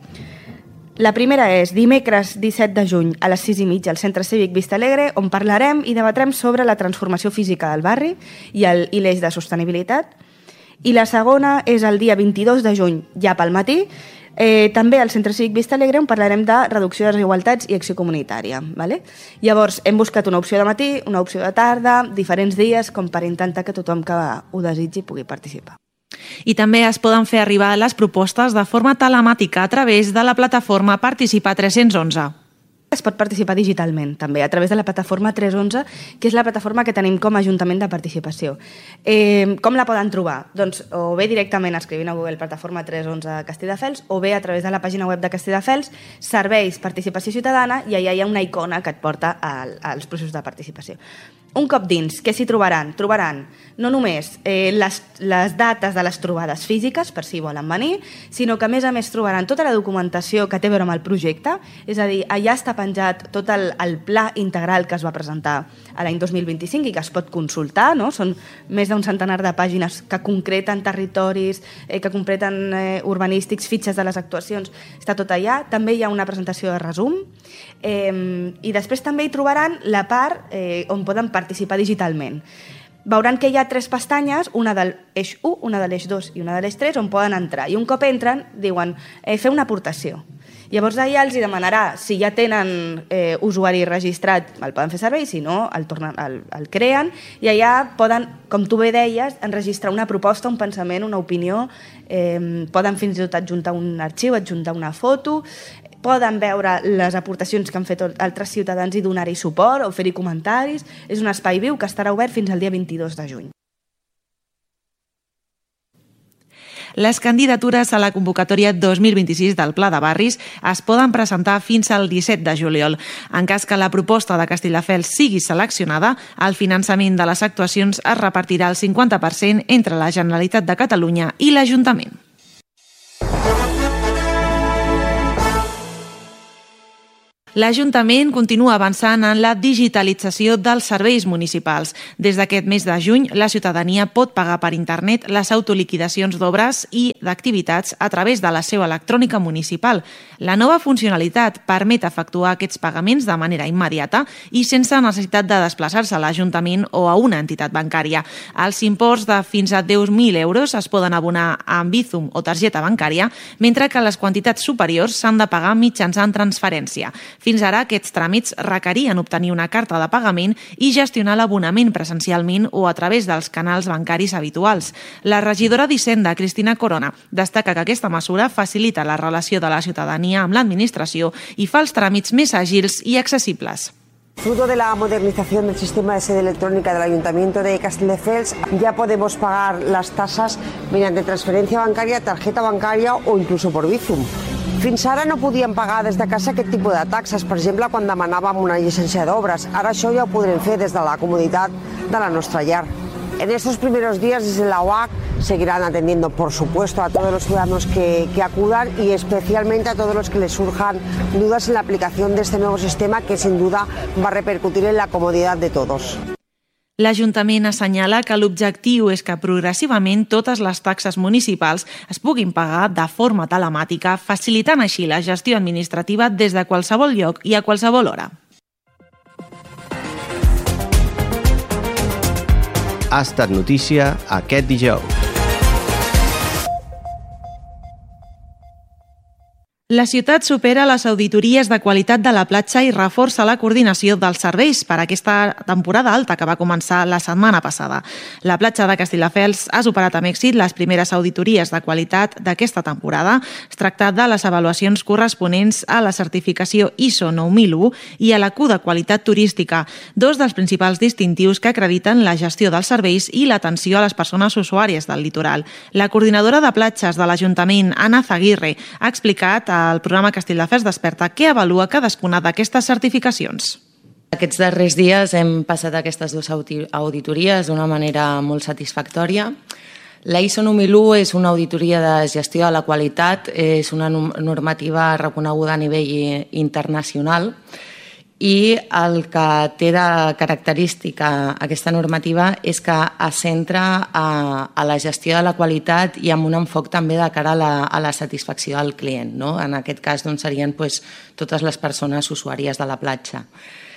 Speaker 10: La primera és dimecres disset de juny a les sis i mitja al Centre Cívic Vista Alegre, on parlarem i debatrem sobre la transformació física del barri i l'eix de sostenibilitat. I la segona és el dia vint-i-dos de juny, ja pel matí, eh, també al Centre Cívic Vista Alegre, on parlarem de reducció de desigualtats i acció comunitària. Vale? Llavors, hem buscat una opció de matí, una opció de tarda, diferents dies, com per intentar que tothom que ho desitgi pugui participar.
Speaker 5: I també es poden fer arribar les propostes de forma telemàtica a través de la plataforma Participa tres cents onze.
Speaker 10: Es pot participar digitalment, també, a través de la plataforma tres cents onze, que és la plataforma que tenim com a Ajuntament de Participació. Eh, com la poden trobar? Doncs o bé directament escrivint a Google plataforma tres cents onze Castelldefels, o bé a través de la pàgina web de Castelldefels, serveis participació ciutadana, i allà hi ha una icona que et porta als processos de participació. Un cop dins, què s'hi trobaran? Trobaran no només eh, les, les dates de les trobades físiques, per si volen venir, sinó que a més a més trobaran tota la documentació que té a veure amb el projecte, és a dir, allà està penjat tot el, el pla integral que es va presentar a l'any dos mil vint-i-cinc i que es pot consultar, no? Són més d'un centenar de pàgines que concreten territoris, eh, que concreten eh, urbanístics, fitxes de les actuacions, està tot allà. També hi ha una presentació de resum, eh, i després també hi trobaran la part eh, on poden participar digitalment. veuran que hi ha tres pestanyes, una de l'eix u, una de l'eix dos i una de l'eix tres, on poden entrar. I un cop entren, diuen, eh, fer una aportació. Llavors allà els demanarà si ja tenen eh, usuari registrat, el poden fer servir, si no, el, tornen, el, el creen, i allà poden, com tu bé deies, enregistrar una proposta, un pensament, una opinió, eh, poden fins i tot adjuntar un arxiu, adjuntar una foto, poden veure les aportacions que han fet altres ciutadans i donar-hi suport o fer-hi comentaris. És un espai viu que estarà obert fins al dia vint-i-dos de juny.
Speaker 5: Les candidatures a la convocatòria dos mil vint-i-sis del Pla de Barris es poden presentar fins al disset de juliol. En cas que la proposta de Castelldefels sigui seleccionada, el finançament de les actuacions es repartirà al cinquanta per cent entre la Generalitat de Catalunya i l'Ajuntament. L'Ajuntament continua avançant en la digitalització dels serveis municipals. Des d'aquest mes de juny, la ciutadania pot pagar per internet les autoliquidacions d'obres i d'activitats a través de la seu electrònica municipal. La nova funcionalitat permet efectuar aquests pagaments de manera immediata i sense necessitat de desplaçar-se a l'Ajuntament o a una entitat bancària. Els imports de fins a deu mil euros es poden abonar amb Bizum o targeta bancària, mentre que les quantitats superiors s'han de pagar mitjançant transferència. Fins ara, aquests tràmits requerien obtenir una carta de pagament i gestionar l'abonament presencialment o a través dels canals bancaris habituals. La regidora d'Hisenda, Cristina Corona, destaca que aquesta mesura facilita la relació de la ciutadania amb l'administració i fa els tràmits més àgils i accessibles.
Speaker 12: Fruto de la modernización del sistema de sede electrónica del Ayuntamiento de Castelldefels, ya podemos pagar las tasas mediante transferencia bancaria, tarjeta bancaria o incluso por Bizum. Fins ara no podíem pagar des de casa aquest tipus de taxes, per exemple, quan demanàvem una llicència d'obres. Ara això ja ho podrem fer des de la comoditat de la nostra llar. En estos primeros días, desde la O A C, seguirán atendiendo, por supuesto, a todos los ciudadanos que, que acudan y especialmente a todos los que les surjan dudas en la aplicación de este nuevo sistema que, sin duda, va a repercutir en la comodidad de todos.
Speaker 5: L'Ajuntament assenyala que l'objectiu és que progressivament totes les taxes municipals es puguin pagar de forma telemàtica, facilitant així la gestió administrativa des de qualsevol lloc i a qualsevol hora.
Speaker 4: Ha estat notícia aquest dijous.
Speaker 5: La ciutat supera les auditories de qualitat de la platja i reforça la coordinació dels serveis per a aquesta temporada alta que va començar la setmana passada. La platja de Castelldefels ha superat amb èxit les primeres auditories de qualitat d'aquesta temporada. Es tracta de les avaluacions corresponents a la certificació I S O nou mil u i a la Q de qualitat turística, dos dels principals distintius que acrediten la gestió dels serveis i l'atenció a les persones usuàries del litoral. La coordinadora de platges de l'Ajuntament, Anna Zaguirre, ha explicat al programa Castelldefels Desperta què avalua cadascuna d'aquestes certificacions.
Speaker 1: Aquests darrers dies hem passat aquestes dues auditories d'una manera molt satisfactòria. La I S O nou mil u és una auditoria de gestió de la qualitat, és una normativa reconeguda a nivell internacional i el que té de característica aquesta normativa és que es centra a, a la gestió de la qualitat i amb un enfoc també de cara a la, a la satisfacció del client. No? En aquest cas doncs, serien pues, totes les persones usuàries de la platja.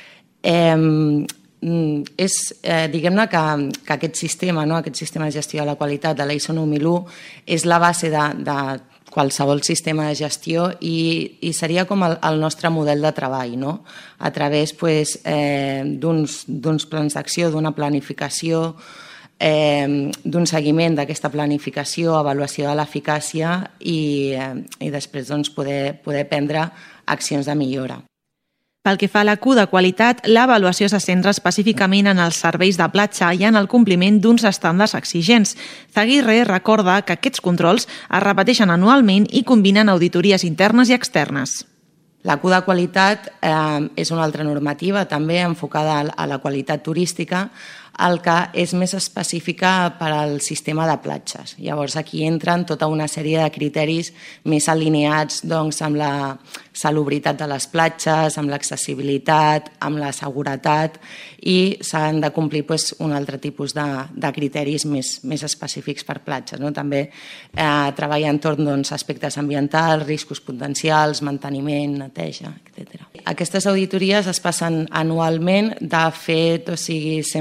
Speaker 1: Eh, és, eh, diguem-ne que, que aquest sistema, no? aquest sistema de gestió de la qualitat de la I S O nou mil u és la base de, de qualsevol sistema de gestió i, i seria com el, el nostre model de treball, no? A través pues, eh, d'uns plans d'acció, d'una planificació, eh, d'un seguiment d'aquesta planificació, avaluació de l'eficàcia i, eh, i després doncs, poder, poder prendre accions de millora.
Speaker 5: Pel que fa a la Q de qualitat, l'avaluació se centra específicament en els serveis de platja i en el compliment d'uns estàndards exigents. Zaguirre recorda que aquests controls es repeteixen anualment i combinen auditories internes i externes.
Speaker 1: La Q de qualitat eh, és una altra normativa també enfocada a la qualitat turística, el que és més específica per al sistema de platges. Llavors aquí entren tota una sèrie de criteris més alineats doncs, amb la salubritat de les platges, amb l'accessibilitat, amb la seguretat i s'han de complir doncs, un altre tipus de, de criteris més, més específics per platges. No? També eh, treballar entorn doncs, aspectes ambientals, riscos potencials, manteniment, neteja, etcètera. Aquestes auditories es passen anualment, de fet, o sigui, sempre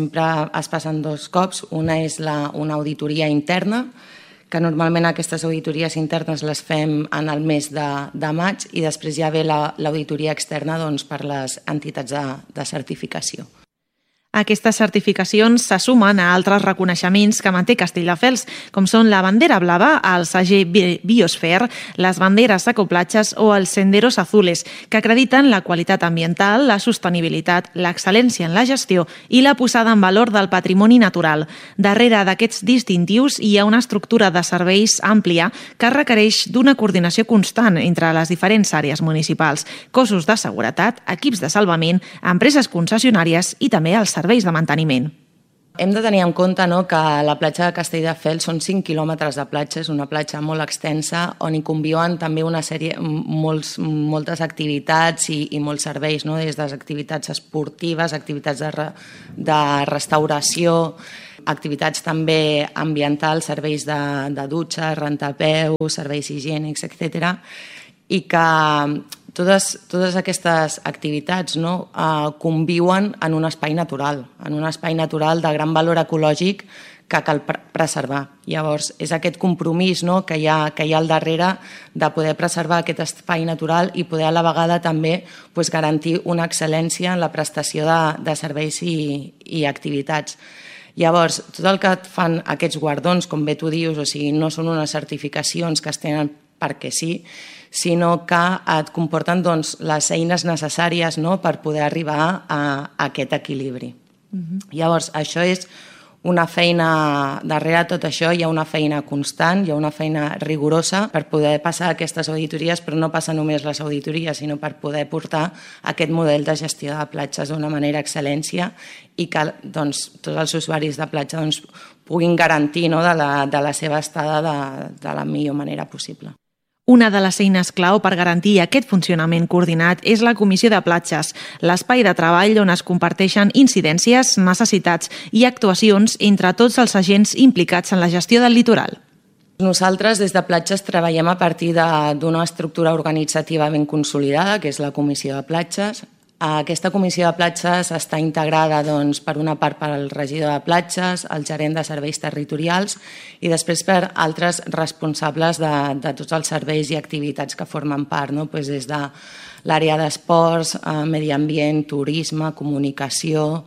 Speaker 1: es passen dos cops. Una és la, una auditoria interna, que normalment aquestes auditories internes les fem en el mes de, de maig, i després ja ve l'auditoria externa doncs, per les entitats de, de certificació.
Speaker 5: Aquestes certificacions se sumen a altres reconeixements que manté Castelldefels, com són la bandera blava, el segell Biosphere, les banderes ecoplatges o els senderos azules, que acrediten la qualitat ambiental, la sostenibilitat, l'excel·lència en la gestió i la posada en valor del patrimoni natural. Darrere d'aquests distintius hi ha una estructura de serveis àmplia que requereix d'una coordinació constant entre les diferents àrees municipals, cossos de seguretat, equips de salvament, empreses concessionàries i també els serveis de manteniment.
Speaker 1: Hem de tenir en compte no, que la platja de Castelldefels són cinc quilòmetres de platja, és una platja molt extensa on hi conviuen també una sèrie, molts, moltes activitats i, i molts serveis, no, des de les activitats esportives, activitats de, re, de restauració, activitats també ambientals, serveis de, de dutxa, rentapeus, serveis higiènics, etcètera, i que Totes, totes aquestes activitats no, eh, conviuen en un espai natural, en un espai natural de gran valor ecològic que cal preservar. Llavors, és aquest compromís no, que, hi ha, que hi ha al darrere de poder preservar aquest espai natural i poder a la vegada també pues, garantir una excel·lència en la prestació de, de serveis i, i activitats. Llavors, tot el que fan aquests guardons, com bé tu dius, o sigui, no són unes certificacions que es tenen perquè sí, sinó que et comporten doncs, les eines necessàries no, per poder arribar a, a aquest equilibri. Uh-huh. Llavors, això és una feina, darrere de tot això hi ha una feina constant, hi ha una feina rigorosa per poder passar aquestes auditories, però no passa només les auditories, sinó per poder portar aquest model de gestió de platges d'una manera excel·lència i que doncs, tots els usuaris de platja doncs, puguin garantir no, de, la, de la seva estada de, de la millor manera possible.
Speaker 5: Una de les eines clau per garantir aquest funcionament coordinat és la Comissió de Platges, l'espai de treball on es comparteixen incidències, necessitats i actuacions entre tots els agents implicats en la gestió del litoral.
Speaker 1: Nosaltres des de Platges treballem a partir d'una estructura organitzativa ben consolidada, que és la Comissió de Platges. Aquesta Comissió de Platges està integrada doncs, per una part pel regidor de platges, el gerent de serveis territorials i després per altres responsables de, de tots els serveis i activitats que formen part, no? Pues des de l'àrea d'esports, eh, medi ambient, turisme, comunicació,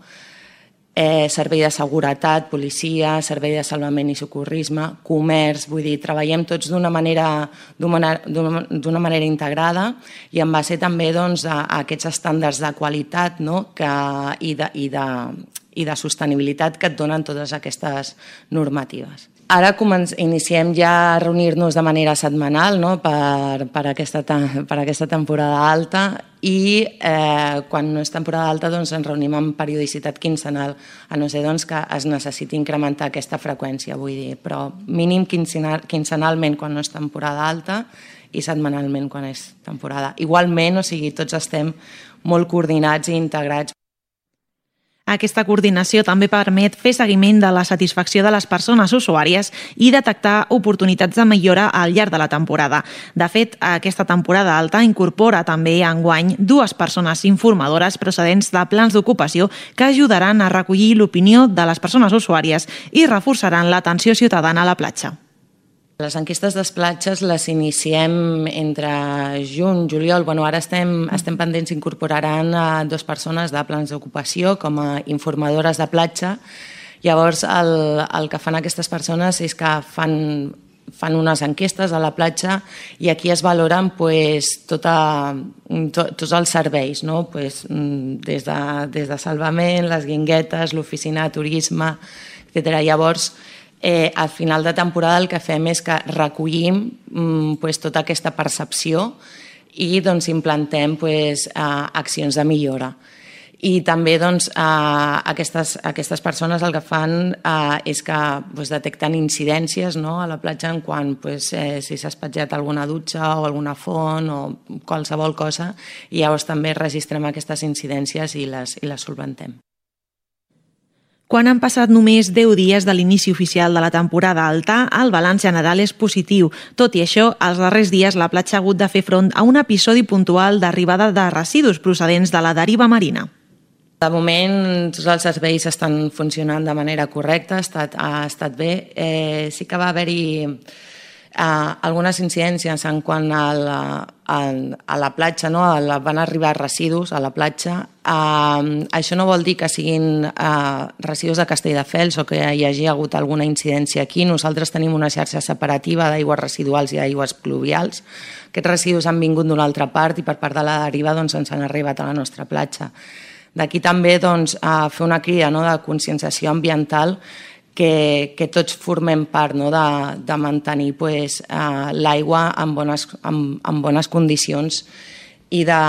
Speaker 1: eh, servei de seguretat, policia, servei de salvament i socorrisme, comerç, vull dir, treballem tots d'una manera, d'una manera integrada i en base també doncs, a, a aquests estàndards de qualitat no? que, i, de, i, de, i de sostenibilitat que et donen totes aquestes normatives. Ara començ, iniciem ja a reunir-nos de manera setmanal no? per, per, aquesta, per aquesta temporada alta i eh, quan no és temporada alta doncs, ens reunim amb periodicitat quinzenal, a no ser doncs, que es necessiti incrementar aquesta freqüència, vull dir, però mínim quinzenalment quan no és temporada alta i setmanalment quan és temporada. Igualment, o sigui, tots estem molt coordinats i integrats.
Speaker 5: Aquesta coordinació també permet fer seguiment de la satisfacció de les persones usuàries i detectar oportunitats de millora al llarg de la temporada. De fet, aquesta temporada alta incorpora també enguany dues persones informadores procedents de plans d'ocupació que ajudaran a recollir l'opinió de les persones usuàries i reforçaran l'atenció ciutadana a la platja.
Speaker 1: Les enquestes de platges les iniciem entre juny i juliol. Bueno, ara estem, estem pendents, incorporaran a dues persones de plans d'ocupació com a informadores de platja. Llavors, el, el que fan aquestes persones és que fan, fan unes enquestes a la platja i aquí es valoren pues, tota, to, tots els serveis, no? Pues, des, de, des de salvament, les guinguetes, l'oficina de turisme, etcètera. Llavors, Eh, al final de temporada el que fem és que recollim mm, pues, tota aquesta percepció i doncs, implantem pues, eh, accions de millora. I també doncs, eh, aquestes, aquestes persones el que fan eh, és que pues, detecten incidències no, a la platja en quant pues, eh, si s'ha espatllat alguna dutxa o alguna font o qualsevol cosa i llavors també registrem aquestes incidències i les, i les solventem.
Speaker 5: Quan han passat només deu dies de l'inici oficial de la temporada alta, el balanç general és positiu. Tot i això, els darrers dies la platja ha hagut de fer front a un episodi puntual d'arribada de residus procedents de la deriva marina.
Speaker 1: De moment tots els serveis estan funcionant de manera correcta, ha estat, ha estat bé. Eh, sí que va haver-hi eh, algunes incidències en quant a la, a, a la platja, no? A la, van arribar residus a la platja. Eh, això no vol dir que siguin eh, residus de Castelldefels o que hi hagi hagut alguna incidència aquí. Nosaltres tenim una xarxa separativa d'aigües residuals i d'aigües pluvials. Aquests residus han vingut d'una altra part i per part de la deriva doncs, ens han arribat a la nostra platja. D'aquí també doncs, a fer una crida, no?, de conscienciació ambiental que, que tots formem part, no?, de, de mantenir pues, eh, l'aigua en bones, en, en bones condicions i de,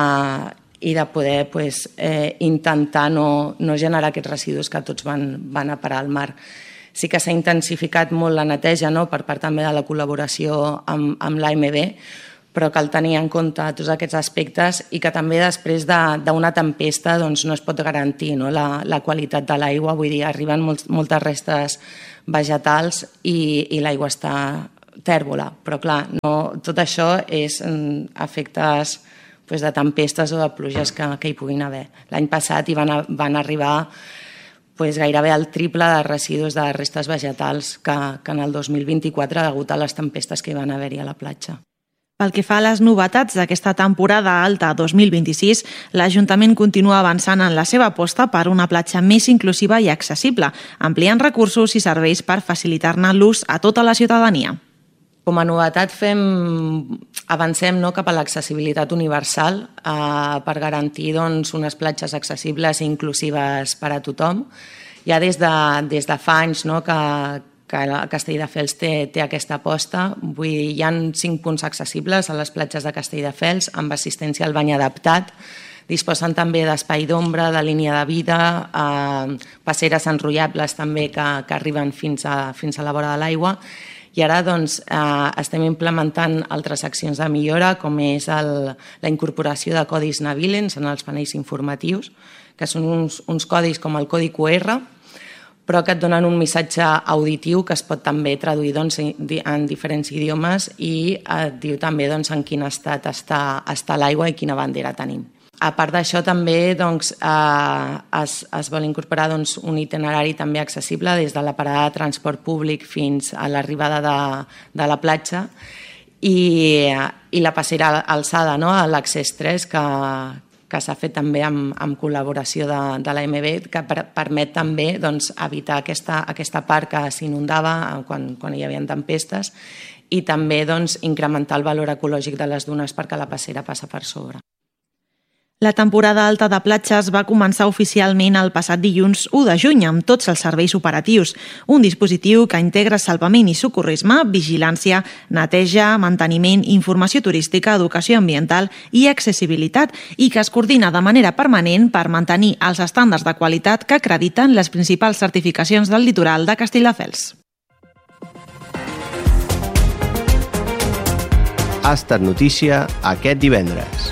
Speaker 1: i de poder pues, eh, intentar no, no generar aquests residus que tots van, van a parar al mar. Sí que s'ha intensificat molt la neteja, no?, per part també de la col·laboració amb, amb l'A M B, però cal tenir en compte tots aquests aspectes i que també després d'una de, tempesta doncs, no es pot garantir, no?, la, la qualitat de l'aigua. Vull dir, arriben molt, moltes restes vegetals i, i l'aigua està tèrbola. Però clar, no, tot això és efectes pues, de tempestes o de pluges que, que hi puguin haver. L'any passat hi van, van arribar pues, gairebé el triple de residus de restes vegetals que, que en el dos mil vint-i-quatre degut a les tempestes que hi van haver-hi a la platja.
Speaker 5: Pel que fa a les novetats d'aquesta temporada alta dos mil vint-i-sis, l'Ajuntament continua avançant en la seva aposta per una platja més inclusiva i accessible, ampliant recursos i serveis per facilitar-ne l'ús a tota la ciutadania.
Speaker 1: Com a novetat fem, avancem no, cap a l'accessibilitat universal eh, per garantir doncs, unes platges accessibles i inclusives per a tothom. Ja des de, des de fa anys no, que, que Castelldefels té, té aquesta aposta. Vull dir, hi ha cinc punts accessibles a les platges de Castelldefels amb assistència al bany adaptat. Disposen també d'espai d'ombra, de línia de vida, eh, passeres enrotllables també que, que arriben fins a, fins a la vora de l'aigua. I ara doncs, eh, estem implementant altres accions de millora, com és el, la incorporació de codis navilens en els panells informatius, que són uns, uns codis com el codi Q R, però que et donen un missatge auditiu que es pot també traduir doncs, en diferents idiomes i et diu també doncs, en quin estat està, està l'aigua i quina bandera tenim. A part d'això, també doncs, eh, es, es vol incorporar doncs, un itinerari també accessible des de la parada de transport públic fins a l'arribada de, de la platja i, i la passera alçada, no? l'accés tres, que, que s'ha fet també amb, amb col·laboració de, de l'A M B, que per, permet també doncs, evitar aquesta, aquesta part que s'inundava quan, quan hi havia tempestes i també doncs, incrementar el valor ecològic de les dunes perquè la passera passa per sobre.
Speaker 5: La temporada alta de platges va començar oficialment el passat dilluns u de juny amb tots els serveis operatius, un dispositiu que integra salvament i socorrisme, vigilància, neteja, manteniment, informació turística, educació ambiental i accessibilitat i que es coordina de manera permanent per mantenir els estàndards de qualitat que acrediten les principals certificacions del litoral de Castelldefels.
Speaker 4: Ha estat notícia aquest divendres.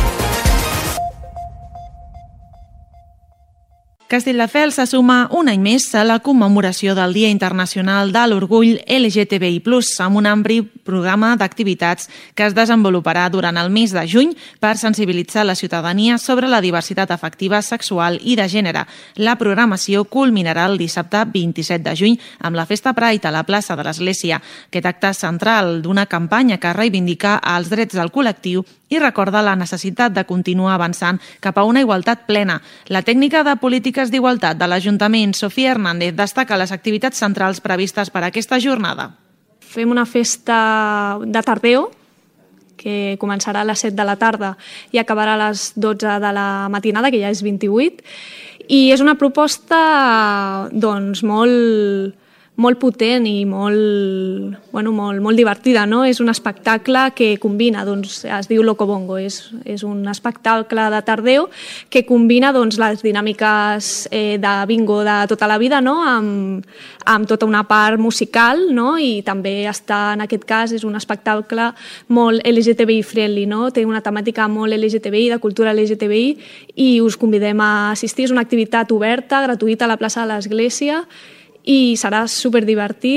Speaker 5: Castelldefels se suma un any més a la commemoració del Dia Internacional de l'Orgull L G T B I plus, amb un ampli programa d'activitats que es desenvoluparà durant el mes de juny per sensibilitzar la ciutadania sobre la diversitat afectiva, sexual i de gènere. La programació culminarà el dissabte vint-i-set de juny amb la Festa Pride a la plaça de l'Església, aquest acte central d'una campanya que reivindica els drets del col·lectiu i recorda la necessitat de continuar avançant cap a una igualtat plena. La tècnica de polítiques d'igualtat de l'Ajuntament, Sofia Hernández, destaca les activitats centrals previstes per a aquesta jornada.
Speaker 13: Fem una festa de tardeo, que començarà a les set de la tarda i acabarà a les dotze de la matinada, que ja és vint-i-vuit, i és una proposta doncs, molt... molt potent i molt, bueno, molt, molt divertida, no? És un espectacle que combina, doncs, es diu Locobongo, és, és un espectacle de tardeo que combina doncs, les dinàmiques eh, de bingo de tota la vida, no? amb, amb tota una part musical, no? I també està, en aquest cas, és un espectacle molt L G T B I friendly, no? Té una temàtica molt L G T B I, de cultura L G T B I, i us convidem a assistir. És una activitat oberta, gratuïta, a la plaça de l'Església, i serà superdivertit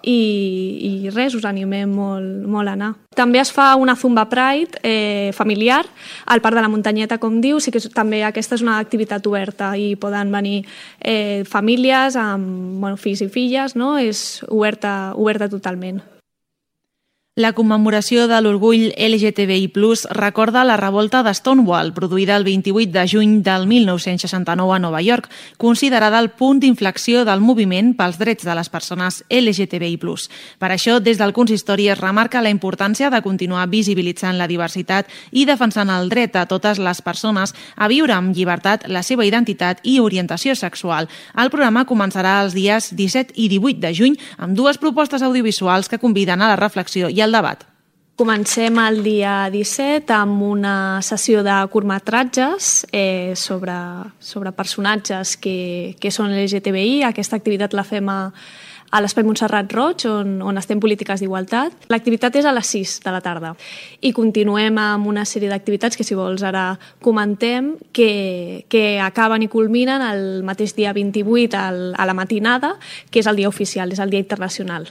Speaker 13: i, i res, us animem molt, molt a anar. També es fa una Zumba Pride eh, familiar al Parc de la Muntanyeta, com diu, sí que també aquesta és una activitat oberta i poden venir eh, famílies amb bueno, fills i filles, no? És oberta, oberta totalment.
Speaker 5: La commemoració de l'orgull L G T B I plus, recorda la revolta de Stonewall, produïda el vint-i-vuit de juny del mil nou-cents seixanta-nou a Nova York, considerada el punt d'inflexió del moviment pels drets de les persones L G T B I plus. Per això, des del consistori es remarca la importància de continuar visibilitzant la diversitat i defensant el dret a totes les persones a viure amb llibertat la seva identitat i orientació sexual. El programa començarà els dies disset i divuit de juny amb dues propostes audiovisuals que conviden a la reflexió i el debat.
Speaker 13: Comencem el dia disset amb una sessió de curtmetratges eh, sobre, sobre personatges que, que són L G T B I. Aquesta activitat la fem a, a l'Espai Montserrat Roig, on, on estem polítiques d'igualtat. L'activitat és a les sis de la tarda i continuem amb una sèrie d'activitats que, si vols, ara comentem, que, que acaben i culminen el mateix dia vint-i-vuit al, a la matinada, que és el dia oficial, és el dia internacional.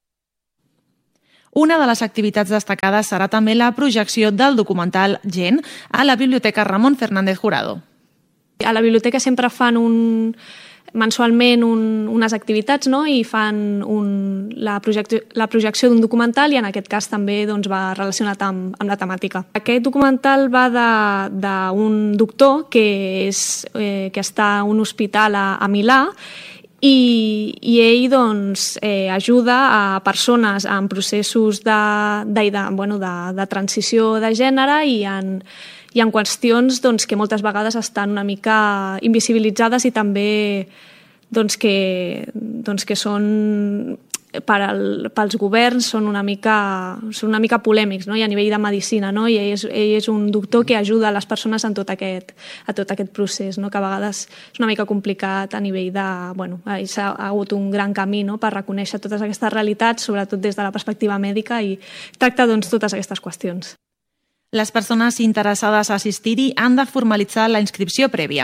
Speaker 5: Una de les activitats destacades serà també la projecció del documental Gent a la Biblioteca Ramon Fernández Jurado.
Speaker 13: A la biblioteca sempre fan un, mensualment un, unes activitats, no? I fan un, la, projecció, la projecció d'un documental i en aquest cas també doncs, va relacionat amb, amb la temàtica. Aquest documental va d'un doctor que, és, eh, que està a un hospital a, a Milà I, i ell doncs, eh, ajuda a persones en processos de, de, de, bueno, de, de transició de gènere i en, i en qüestions doncs, que moltes vegades estan una mica invisibilitzades i també doncs, que, doncs, que són per al, pels governs són una mica, són una mica polèmics, no? I a nivell de medicina, no? I ell és, ell és un doctor que ajuda a les persones en tot aquest, a tot aquest procés, no? Que a vegades és una mica complicat a nivell de... Bueno, s'ha hagut un gran camí, no? Per reconèixer totes aquestes realitats, sobretot des de la perspectiva mèdica, i tracta doncs, totes aquestes qüestions.
Speaker 5: Les persones interessades a assistir-hi han de formalitzar la inscripció prèvia.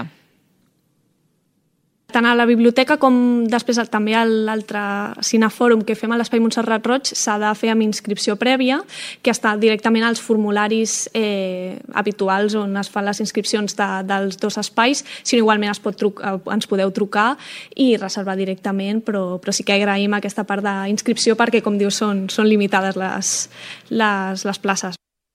Speaker 13: Tant a la biblioteca com després també a l'altre cinefòrum que fem a l'Espai Montserrat Roig s'ha de fer amb inscripció prèvia, que està directament als formularis eh, habituals on es fan les inscripcions de, dels dos espais, sinó igualment es pot trucar, ens podeu trucar i reservar directament, però, però sí que agraïm aquesta part d'inscripció perquè, com dius, són, són limitades les, les, les places.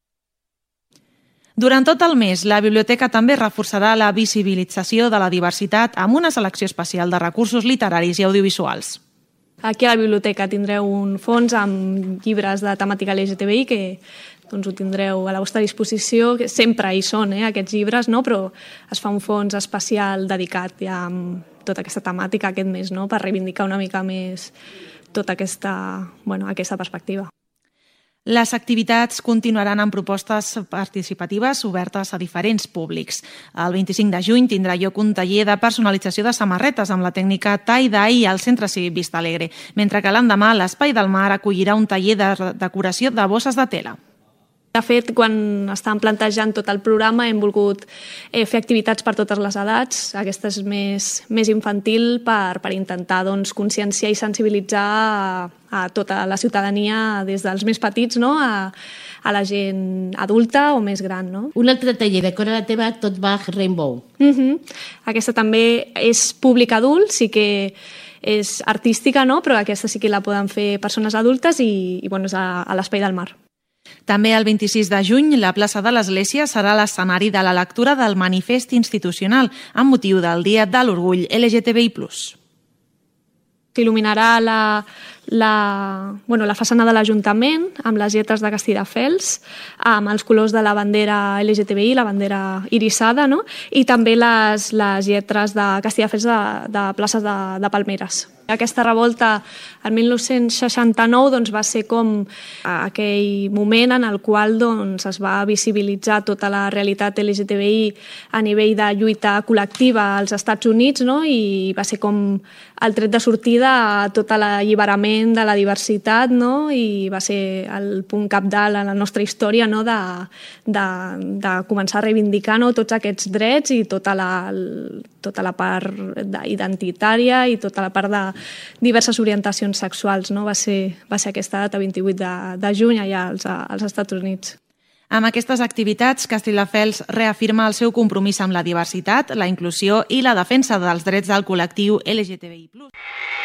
Speaker 5: Durant tot el mes, la biblioteca també reforçarà la visibilització de la diversitat amb una selecció especial de recursos literaris i audiovisuals.
Speaker 13: Aquí a la biblioteca tindreu un fons amb llibres de temàtica L G T B I que doncs, ho tindreu a la vostra disposició. Sempre hi són eh, aquests llibres, no? Però es fa un fons especial dedicat ja amb tota aquesta temàtica aquest mes, no? Per reivindicar una mica més tota aquesta, bueno, aquesta perspectiva.
Speaker 5: Les activitats continuaran amb propostes participatives obertes a diferents públics. El vint-i-cinc de juny tindrà lloc un taller de personalització de samarretes amb la tècnica tie-dye al Centre Cívic Vista Alegre, mentre que l'endemà l'Espai del Mar acollirà un taller de decoració de bosses de tela.
Speaker 13: De fet, quan estàvem plantejant tot el programa hem volgut eh, fer activitats per totes les edats, aquesta és més, més infantil per, per intentar doncs, conscienciar i sensibilitzar a, a tota la ciutadania des dels més petits, no? a, a la gent adulta o més gran. No?
Speaker 14: Un altre taller, Decora la teva Tot Bach Rainbow.
Speaker 13: Uh-huh. Aquesta també és públic adult, sí que és artística, no? Però aquesta sí que la poden fer persones adultes i, i bueno, és a, a l'Espai del Mar.
Speaker 5: També el vint-i-sis de juny, la plaça de l'Església serà l'escenari de la lectura del manifest institucional amb motiu del Dia de l'Orgull L G T B I plus.
Speaker 13: S'il·luminarà la, la, bueno, la façana de l'Ajuntament amb les lletres de Castelldefels, amb els colors de la bandera L G T B I, la bandera irisada, no? I també les, les lletres de Castelldefels de, de places de, de Palmeres. Aquesta revolta, el mil nou-cents seixanta-nou, doncs, va ser com aquell moment en el qual doncs, es va visibilitzar tota la realitat L G T B I a nivell de lluita col·lectiva als Estats Units, no? I va ser com el tret de sortida a tot l'alliberament foment de la diversitat, no? I va ser el punt cabdal en la nostra història, no? de, de, de començar a reivindicar, no? tots aquests drets i tota la, tota la part identitària i tota la part de diverses orientacions sexuals. No? Va ser, va ser aquesta data, vint-i-vuit de, de juny, allà als, als Estats Units.
Speaker 5: Amb aquestes activitats, Castelldefels reafirma el seu compromís amb la diversitat, la inclusió i la defensa dels drets del col·lectiu L G T B I plus.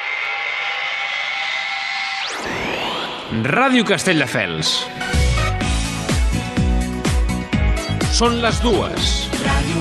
Speaker 15: Ràdio Castelldefels. Són les dues.